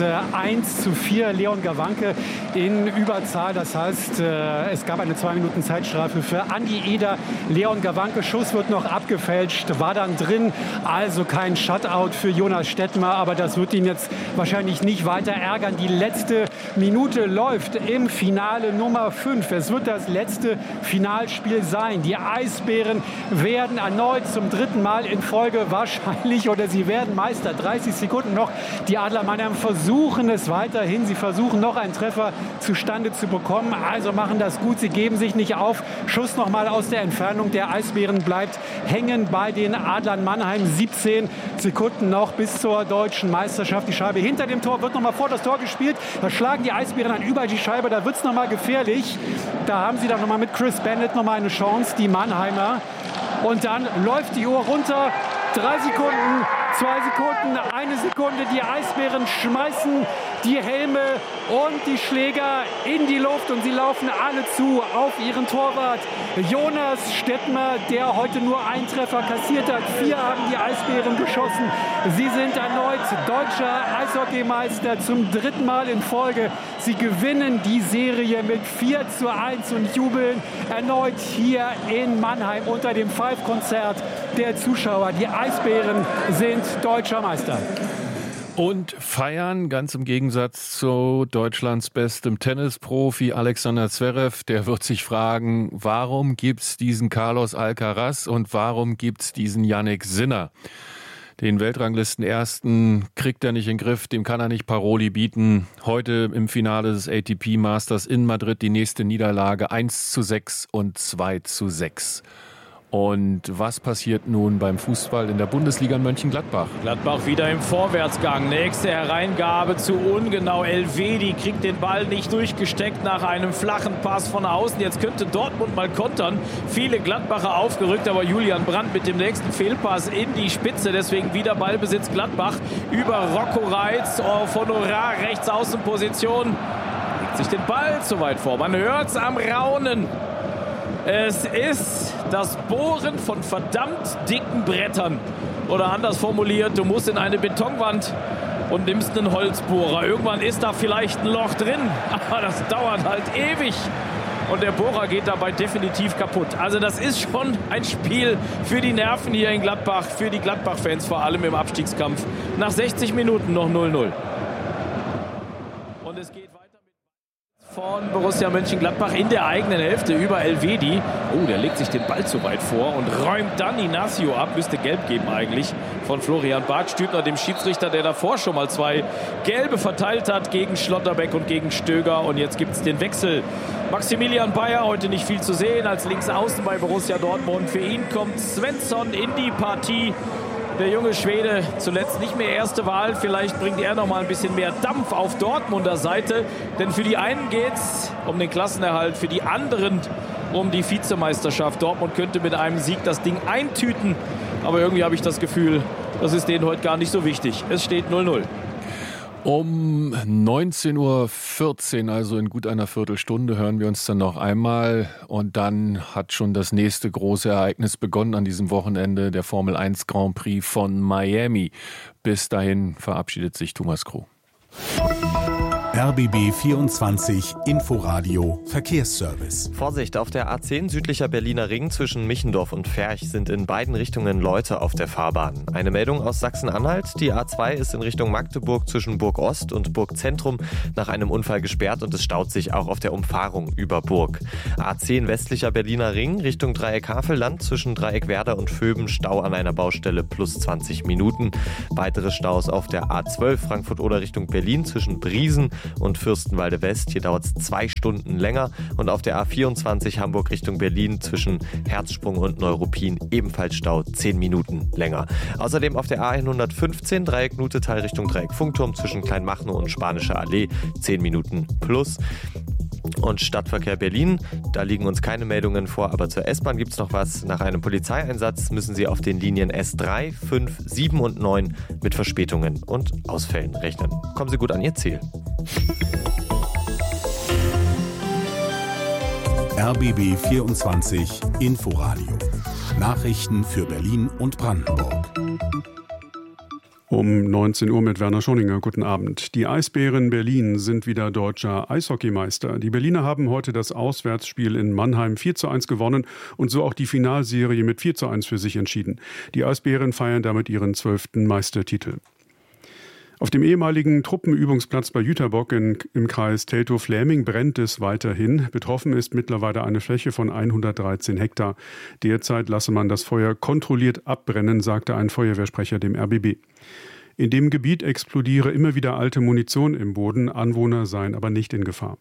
1:4, Leon Gawanke in Überzahl. Das heißt, es gab eine 2-Minuten-Zeitstrafe für Andi Eder. Leon Gawanke, Schuss wird noch abgefälscht, war dann drin. Also kein Shutout für Jonas Stettmer, aber das wird ihn jetzt wahrscheinlich nicht weiter ärgern. Die letzte Minute läuft im Finale Nummer 5. Es wird das letzte Finalspiel sein. Die Eisbären werden erneut zum 3. Mal in Folge wahrscheinlich, oder sie werden Meister. 30 Sekunden noch. Die Adler Mannheim versuchen es weiterhin. Sie versuchen noch einen Treffer zustande zu bekommen. Also machen das gut. Sie geben sich nicht auf. Schuss nochmal aus der Entfernung. Der Eisbären bleibt hängen bei den Adlern Mannheim. 17 Sekunden noch bis zur deutschen Meisterschaft. Die Scheibe hinter dem Tor wird nochmal vor das Tor gespielt. Da schlagen die Eisbären dann über die Scheibe. Da wird es nochmal gefährlich. Da haben sie dann nochmal mit Chris Bennett nochmal eine Chance, die Mannheimer. Und dann läuft die Uhr runter. 3 Sekunden, 2 Sekunden, 1 Sekunde. Die Eisbären schmeißen die Helme und die Schläger in die Luft und sie laufen alle zu auf ihren Torwart Jonas Stettmer, der heute nur einen Treffer kassiert hat. 4 haben die Eisbären geschossen. Sie sind erneut deutscher Eishockeymeister zum 3. Mal in Folge. Sie gewinnen die Serie mit 4:1 und jubeln erneut hier in Mannheim unter dem Five-Konzert der Zuschauer. Die Eisbären sind deutscher Meister. Und feiern, ganz im Gegensatz zu Deutschlands bestem Tennisprofi Alexander Zverev. Der wird sich fragen, warum gibt's diesen Carlos Alcaraz und warum gibt's diesen Jannik Sinner? Den Weltranglisten-Ersten kriegt er nicht in den Griff, dem kann er nicht Paroli bieten. Heute im Finale des ATP Masters in Madrid die nächste Niederlage, 1:6 und 2:6. Und was passiert nun beim Fußball in der Bundesliga in Mönchengladbach? Gladbach wieder im Vorwärtsgang. Nächste Hereingabe zu ungenau. Elvedi kriegt den Ball nicht durchgesteckt nach einem flachen Pass von außen. Jetzt könnte Dortmund mal kontern. Viele Gladbacher aufgerückt, aber Julian Brandt mit dem nächsten Fehlpass in die Spitze. Deswegen wieder Ballbesitz Gladbach über Rocco Reitz auf Honorar, Rechtsaußenposition. Legt sich den Ball zu weit vor. Man hört's am Raunen. Es ist das Bohren von verdammt dicken Brettern. Oder anders formuliert, du musst in eine Betonwand und nimmst einen Holzbohrer. Irgendwann ist da vielleicht ein Loch drin, aber das dauert halt ewig. Und der Bohrer geht dabei definitiv kaputt. Also das ist schon ein Spiel für die Nerven hier in Gladbach, für die Gladbach-Fans, vor allem im Abstiegskampf. Nach 60 Minuten noch 0:0. es geht weiter von Borussia Mönchengladbach in der eigenen Hälfte über Elvedi. Oh, der legt sich den Ball zu weit vor und räumt dann Inacio ab. Müsste gelb geben eigentlich von Florian Bartstübner, dem Schiedsrichter, der davor schon mal 2 Gelbe verteilt hat gegen Schlotterbeck und gegen Stöger. Und jetzt gibt es den Wechsel. Maximilian Bayer, heute nicht viel zu sehen als Linksaußen bei Borussia Dortmund. Für ihn kommt Svensson in die Partie. Der junge Schwede, zuletzt nicht mehr erste Wahl. Vielleicht bringt er noch mal ein bisschen mehr Dampf auf Dortmunder Seite. Denn für die einen geht es um den Klassenerhalt, für die anderen um die Vizemeisterschaft. Dortmund könnte mit einem Sieg das Ding eintüten. Aber irgendwie habe ich das Gefühl, das ist denen heute gar nicht so wichtig. Es steht 0-0. Um 19.14 Uhr, also in gut einer Viertelstunde, hören wir uns dann noch einmal. Und dann hat schon das nächste große Ereignis begonnen an diesem Wochenende, der Formel 1 Grand Prix von Miami. Bis dahin verabschiedet sich Thomas Kroh. RBB 24 Inforadio Verkehrsservice. Vorsicht, auf der A10 südlicher Berliner Ring zwischen Michendorf und Ferch sind in beiden Richtungen Leute auf der Fahrbahn. Eine Meldung aus Sachsen-Anhalt. Die A2 ist in Richtung Magdeburg zwischen Burg Ost und Burg Zentrum nach einem Unfall gesperrt und es staut sich auch auf der Umfahrung über Burg. A10 westlicher Berliner Ring Richtung Dreieck Havelland zwischen Dreieck Werder und Vöben, Stau an einer Baustelle plus 20 Minuten. Weitere Staus auf der A12 Frankfurt-Oder Richtung Berlin zwischen Briesen und Fürstenwalde West. Hier dauert es 2 Stunden länger. Und auf der A24 Hamburg Richtung Berlin zwischen Herzsprung und Neuruppin ebenfalls Stau 10 Minuten länger. Außerdem auf der A115 Dreieck Nutetal Richtung Dreieck Funkturm zwischen Kleinmachnow und Spanische Allee 10 Minuten plus. Und Stadtverkehr Berlin, da liegen uns keine Meldungen vor, aber zur S-Bahn gibt es noch was. Nach einem Polizeieinsatz müssen Sie auf den Linien S3, 5, 7 und 9 mit Verspätungen und Ausfällen rechnen. Kommen Sie gut an Ihr Ziel. RBB 24 Inforadio. Nachrichten für Berlin und Brandenburg. Um 19 Uhr mit Werner Schoninger. Guten Abend. Die Eisbären Berlin sind wieder deutscher Eishockeymeister. Die Berliner haben heute das Auswärtsspiel in Mannheim 4:1 gewonnen und so auch die Finalserie mit 4:1 für sich entschieden. Die Eisbären feiern damit ihren 12. Meistertitel. Auf dem ehemaligen Truppenübungsplatz bei Jüterbock im Kreis Teltow-Fläming brennt es weiterhin. Betroffen ist mittlerweile eine Fläche von 113 Hektar. Derzeit lasse man das Feuer kontrolliert abbrennen, sagte ein Feuerwehrsprecher dem RBB. In dem Gebiet explodiere immer wieder alte Munition im Boden, Anwohner seien aber nicht in Gefahr.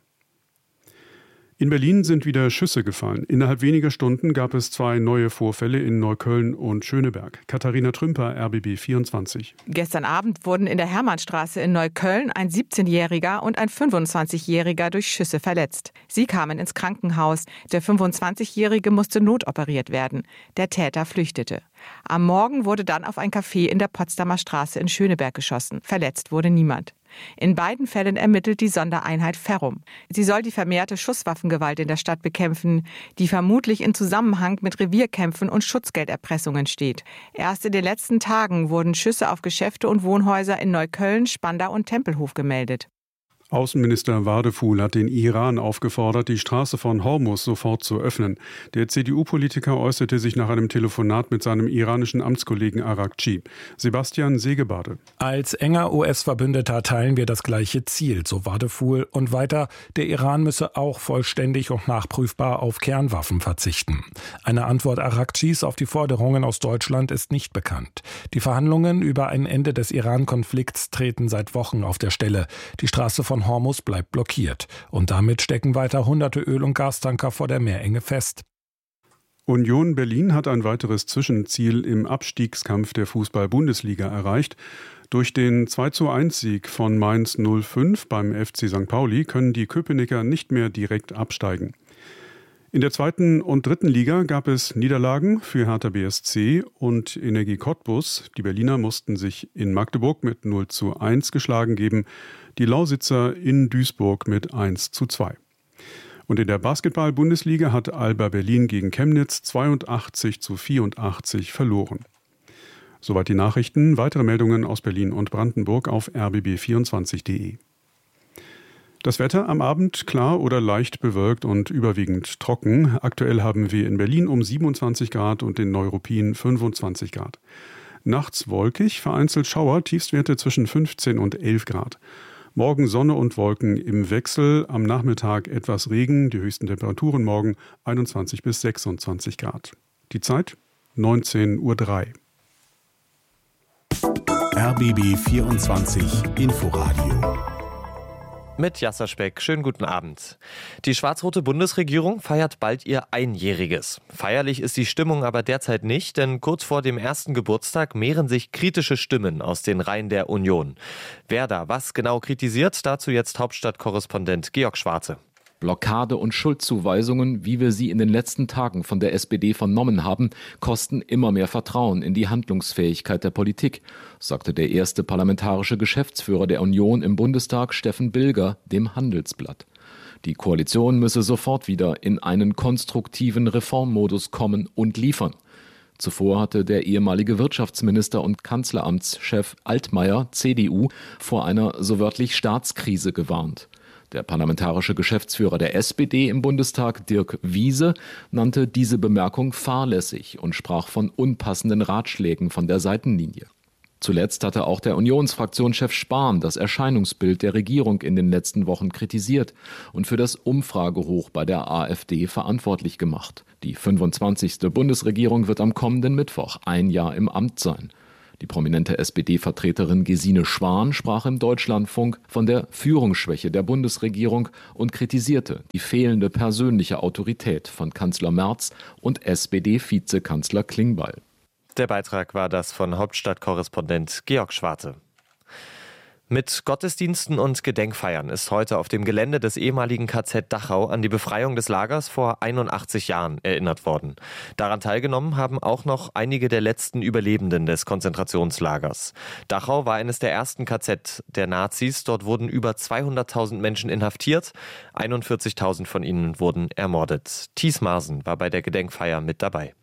In Berlin sind wieder Schüsse gefallen. Innerhalb weniger Stunden gab es 2 neue Vorfälle in Neukölln und Schöneberg. Katharina Trümper, RBB 24. Gestern Abend wurden in der Hermannstraße in Neukölln ein 17-Jähriger und ein 25-Jähriger durch Schüsse verletzt. Sie kamen ins Krankenhaus. Der 25-Jährige musste notoperiert werden. Der Täter flüchtete. Am Morgen wurde dann auf ein Café in der Potsdamer Straße in Schöneberg geschossen. Verletzt wurde niemand. In beiden Fällen ermittelt die Sondereinheit Ferrum. Sie soll die vermehrte Schusswaffengewalt in der Stadt bekämpfen, die vermutlich in Zusammenhang mit Revierkämpfen und Schutzgelderpressungen steht. Erst in den letzten Tagen wurden Schüsse auf Geschäfte und Wohnhäuser in Neukölln, Spandau und Tempelhof gemeldet. Außenminister Wadefuhl hat den Iran aufgefordert, die Straße von Hormuz sofort zu öffnen. Der CDU-Politiker äußerte sich nach einem Telefonat mit seinem iranischen Amtskollegen Arakci. Sebastian Segebade. Als enger US-Verbündeter teilen wir das gleiche Ziel, so Wadefuhl. Und weiter, der Iran müsse auch vollständig und nachprüfbar auf Kernwaffen verzichten. Eine Antwort Arakcis auf die Forderungen aus Deutschland ist nicht bekannt. Die Verhandlungen über ein Ende des Iran-Konflikts treten seit Wochen auf der Stelle. Die Straße von Hormuz bleibt blockiert. Und damit stecken weiter hunderte Öl- und Gastanker vor der Meerenge fest. Union Berlin hat ein weiteres Zwischenziel im Abstiegskampf der Fußball-Bundesliga erreicht. Durch den 2:1-Sieg von Mainz 05 beim FC St. Pauli können die Köpenicker nicht mehr direkt absteigen. In der 2. und 3. Liga gab es Niederlagen für Hertha BSC und Energie Cottbus. Die Berliner mussten sich in Magdeburg mit 0:1 geschlagen geben, die Lausitzer in Duisburg mit 1:2. Und in der Basketball-Bundesliga hat Alba Berlin gegen Chemnitz 82:84 verloren. Soweit die Nachrichten. Weitere Meldungen aus Berlin und Brandenburg auf rbb24.de. Das Wetter am Abend klar oder leicht bewölkt und überwiegend trocken. Aktuell haben wir in Berlin um 27 Grad und in Neuruppin 25 Grad. Nachts wolkig, vereinzelt Schauer, Tiefstwerte zwischen 15 und 11 Grad. Morgen Sonne und Wolken im Wechsel, am Nachmittag etwas Regen, die höchsten Temperaturen morgen 21 bis 26 Grad. Die Zeit 19:03 Uhr. RBB 24 Inforadio. Mit Jasser Speck, schönen guten Abend. Die schwarz-rote Bundesregierung feiert bald ihr Einjähriges. Feierlich ist die Stimmung aber derzeit nicht, denn kurz vor dem ersten Geburtstag mehren sich kritische Stimmen aus den Reihen der Union. Wer da was genau kritisiert, dazu jetzt Hauptstadtkorrespondent Georg Schwarze. Blockade und Schuldzuweisungen, wie wir sie in den letzten Tagen von der SPD vernommen haben, kosten immer mehr Vertrauen in die Handlungsfähigkeit der Politik, sagte der erste parlamentarische Geschäftsführer der Union im Bundestag, Steffen Bilger, dem Handelsblatt. Die Koalition müsse sofort wieder in einen konstruktiven Reformmodus kommen und liefern. Zuvor hatte der ehemalige Wirtschaftsminister und Kanzleramtschef Altmaier, CDU, vor einer so wörtlich Staatskrise gewarnt. Der parlamentarische Geschäftsführer der SPD im Bundestag, Dirk Wiese, nannte diese Bemerkung fahrlässig und sprach von unpassenden Ratschlägen von der Seitenlinie. Zuletzt hatte auch der Unionsfraktionschef Spahn das Erscheinungsbild der Regierung in den letzten Wochen kritisiert und für das Umfragehoch bei der AfD verantwortlich gemacht. Die 25. Bundesregierung wird am kommenden Mittwoch ein Jahr im Amt sein. Die prominente SPD-Vertreterin Gesine Schwan sprach im Deutschlandfunk von der Führungsschwäche der Bundesregierung und kritisierte die fehlende persönliche Autorität von Kanzler Merz und SPD-Vizekanzler Klingbeil. Der Beitrag war das von Hauptstadtkorrespondent Georg Schwarze. Mit Gottesdiensten und Gedenkfeiern ist heute auf dem Gelände des ehemaligen KZ Dachau an die Befreiung des Lagers vor 81 Jahren erinnert worden. Daran teilgenommen haben auch noch einige der letzten Überlebenden des Konzentrationslagers. Dachau war eines der ersten KZ der Nazis. Dort wurden über 200.000 Menschen inhaftiert. 41.000 von ihnen wurden ermordet. Thies Marsen war bei der Gedenkfeier mit dabei.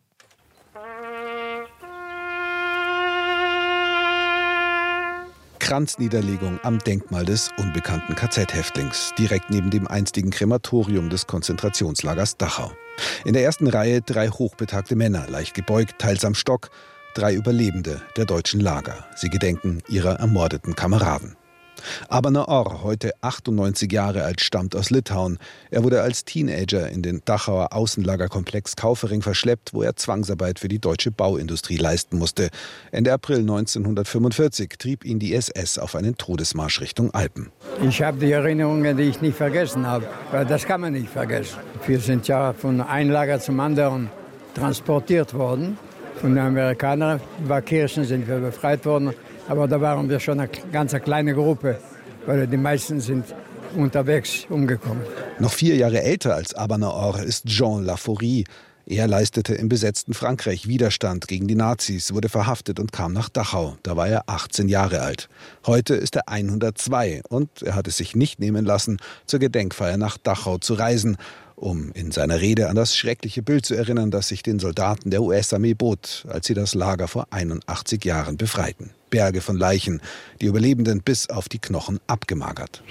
Kranzniederlegung am Denkmal des unbekannten KZ-Häftlings, direkt neben dem einstigen Krematorium des Konzentrationslagers Dachau. In der ersten Reihe 3 hochbetagte Männer, leicht gebeugt, teils am Stock, 3 Überlebende der deutschen Lager. Sie gedenken ihrer ermordeten Kameraden. Abana Orr, heute 98 Jahre alt, stammt aus Litauen. Er wurde als Teenager in den Dachauer Außenlagerkomplex Kaufering verschleppt, wo er Zwangsarbeit für die deutsche Bauindustrie leisten musste. Ende April 1945 trieb ihn die SS auf einen Todesmarsch Richtung Alpen. Ich habe die Erinnerungen, die ich nicht vergessen habe. Weil das kann man nicht vergessen. Wir sind ja von einem Lager zum anderen transportiert worden. Von den Amerikanern. Bei Kirchen sind wir befreit worden. Aber da waren wir schon eine ganz kleine Gruppe, weil die meisten sind unterwegs umgekommen. Noch 4 Jahre älter als Abana Orr ist Jean Laforie. Er leistete im besetzten Frankreich Widerstand gegen die Nazis, wurde verhaftet und kam nach Dachau. Da war er 18 Jahre alt. Heute ist er 102 und er hat es sich nicht nehmen lassen, zur Gedenkfeier nach Dachau zu reisen, um in seiner Rede an das schreckliche Bild zu erinnern, das sich den Soldaten der US-Armee bot, als sie das Lager vor 81 Jahren befreiten. Berge von Leichen, die Überlebenden bis auf die Knochen abgemagert.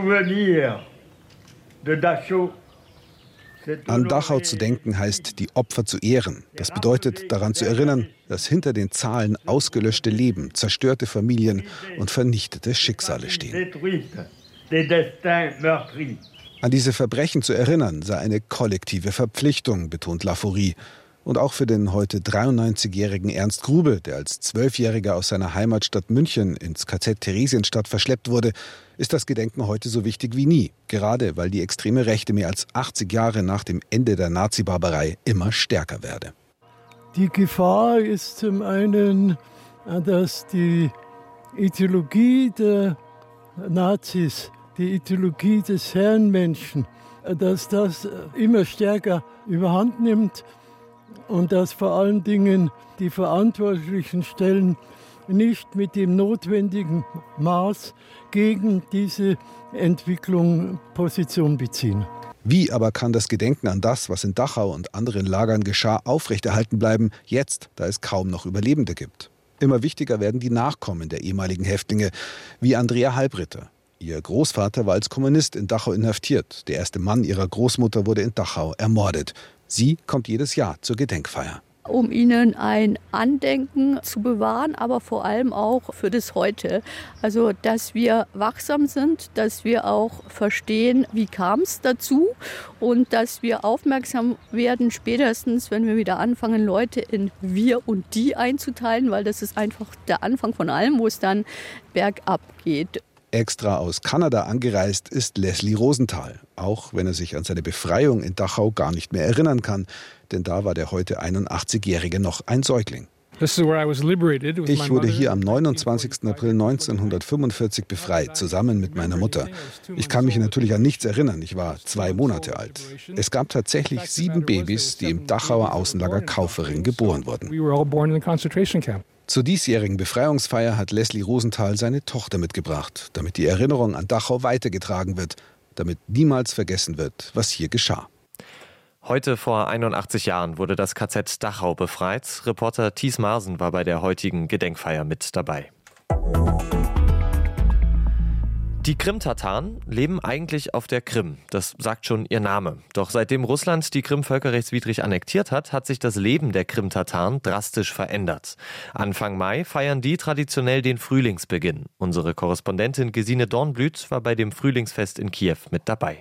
An Dachau zu denken heißt, die Opfer zu ehren. Das bedeutet, daran zu erinnern, dass hinter den Zahlen ausgelöschte Leben, zerstörte Familien und vernichtete Schicksale stehen. An diese Verbrechen zu erinnern, sei eine kollektive Verpflichtung, betont Laforie. Und auch für den heute 93-jährigen Ernst Grube, der als 12-Jähriger aus seiner Heimatstadt München ins KZ Theresienstadt verschleppt wurde, ist das Gedenken heute so wichtig wie nie. Gerade weil die extreme Rechte mehr als 80 Jahre nach dem Ende der Nazi-Barbarei immer stärker werde. Die Gefahr ist zum einen, dass die Ideologie der Nazis, die Ideologie des Herrenmenschen, dass das immer stärker überhand nimmt. Und dass vor allen Dingen die verantwortlichen Stellen nicht mit dem notwendigen Maß gegen diese Entwicklung Position beziehen. Wie aber kann das Gedenken an das, was in Dachau und anderen Lagern geschah, aufrechterhalten bleiben, jetzt, da es kaum noch Überlebende gibt? Immer wichtiger werden die Nachkommen der ehemaligen Häftlinge, wie Andrea Halbritter. Ihr Großvater war als Kommunist in Dachau inhaftiert. Der erste Mann ihrer Großmutter wurde in Dachau ermordet. Sie kommt jedes Jahr zur Gedenkfeier. um ihnen ein Andenken zu bewahren, aber vor allem auch für das Heute. Also, dass wir wachsam sind, dass wir auch verstehen, wie kam es dazu und dass wir aufmerksam werden, spätestens, wenn wir wieder anfangen, Leute in wir und die einzuteilen, weil das ist einfach der Anfang von allem, wo es dann bergab geht. Extra aus Kanada angereist ist Leslie Rosenthal, auch wenn er sich an seine Befreiung in Dachau gar nicht mehr erinnern kann, denn da war der heute 81-Jährige noch ein Säugling. Ich wurde hier am 29. April 1945 befreit, zusammen mit meiner Mutter. Ich kann mich natürlich an nichts erinnern, ich war 2 Monate alt. Es gab tatsächlich 7 Babys, die im Dachauer Außenlager Kaufering geboren wurden. Zur diesjährigen Befreiungsfeier hat Leslie Rosenthal seine Tochter mitgebracht, damit die Erinnerung an Dachau weitergetragen wird, damit niemals vergessen wird, was hier geschah. Heute vor 81 Jahren wurde das KZ Dachau befreit. Reporter Thies Marsen war bei der heutigen Gedenkfeier mit dabei. Die Krim-Tataren leben eigentlich auf der Krim, das sagt schon ihr Name. Doch seitdem Russland die Krim völkerrechtswidrig annektiert hat, hat sich das Leben der Krim-Tataren drastisch verändert. Anfang Mai feiern die traditionell den Frühlingsbeginn. Unsere Korrespondentin Gesine Dornblüt war bei dem Frühlingsfest in Kiew mit dabei.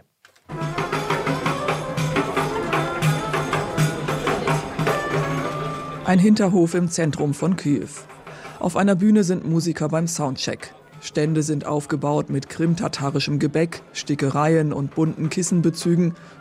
Ein Hinterhof im Zentrum von Kyiw. Auf einer Bühne sind Musiker beim Soundcheck. Stände sind aufgebaut mit krimtatarischem Gebäck, Stickereien und bunten Kissenbezügen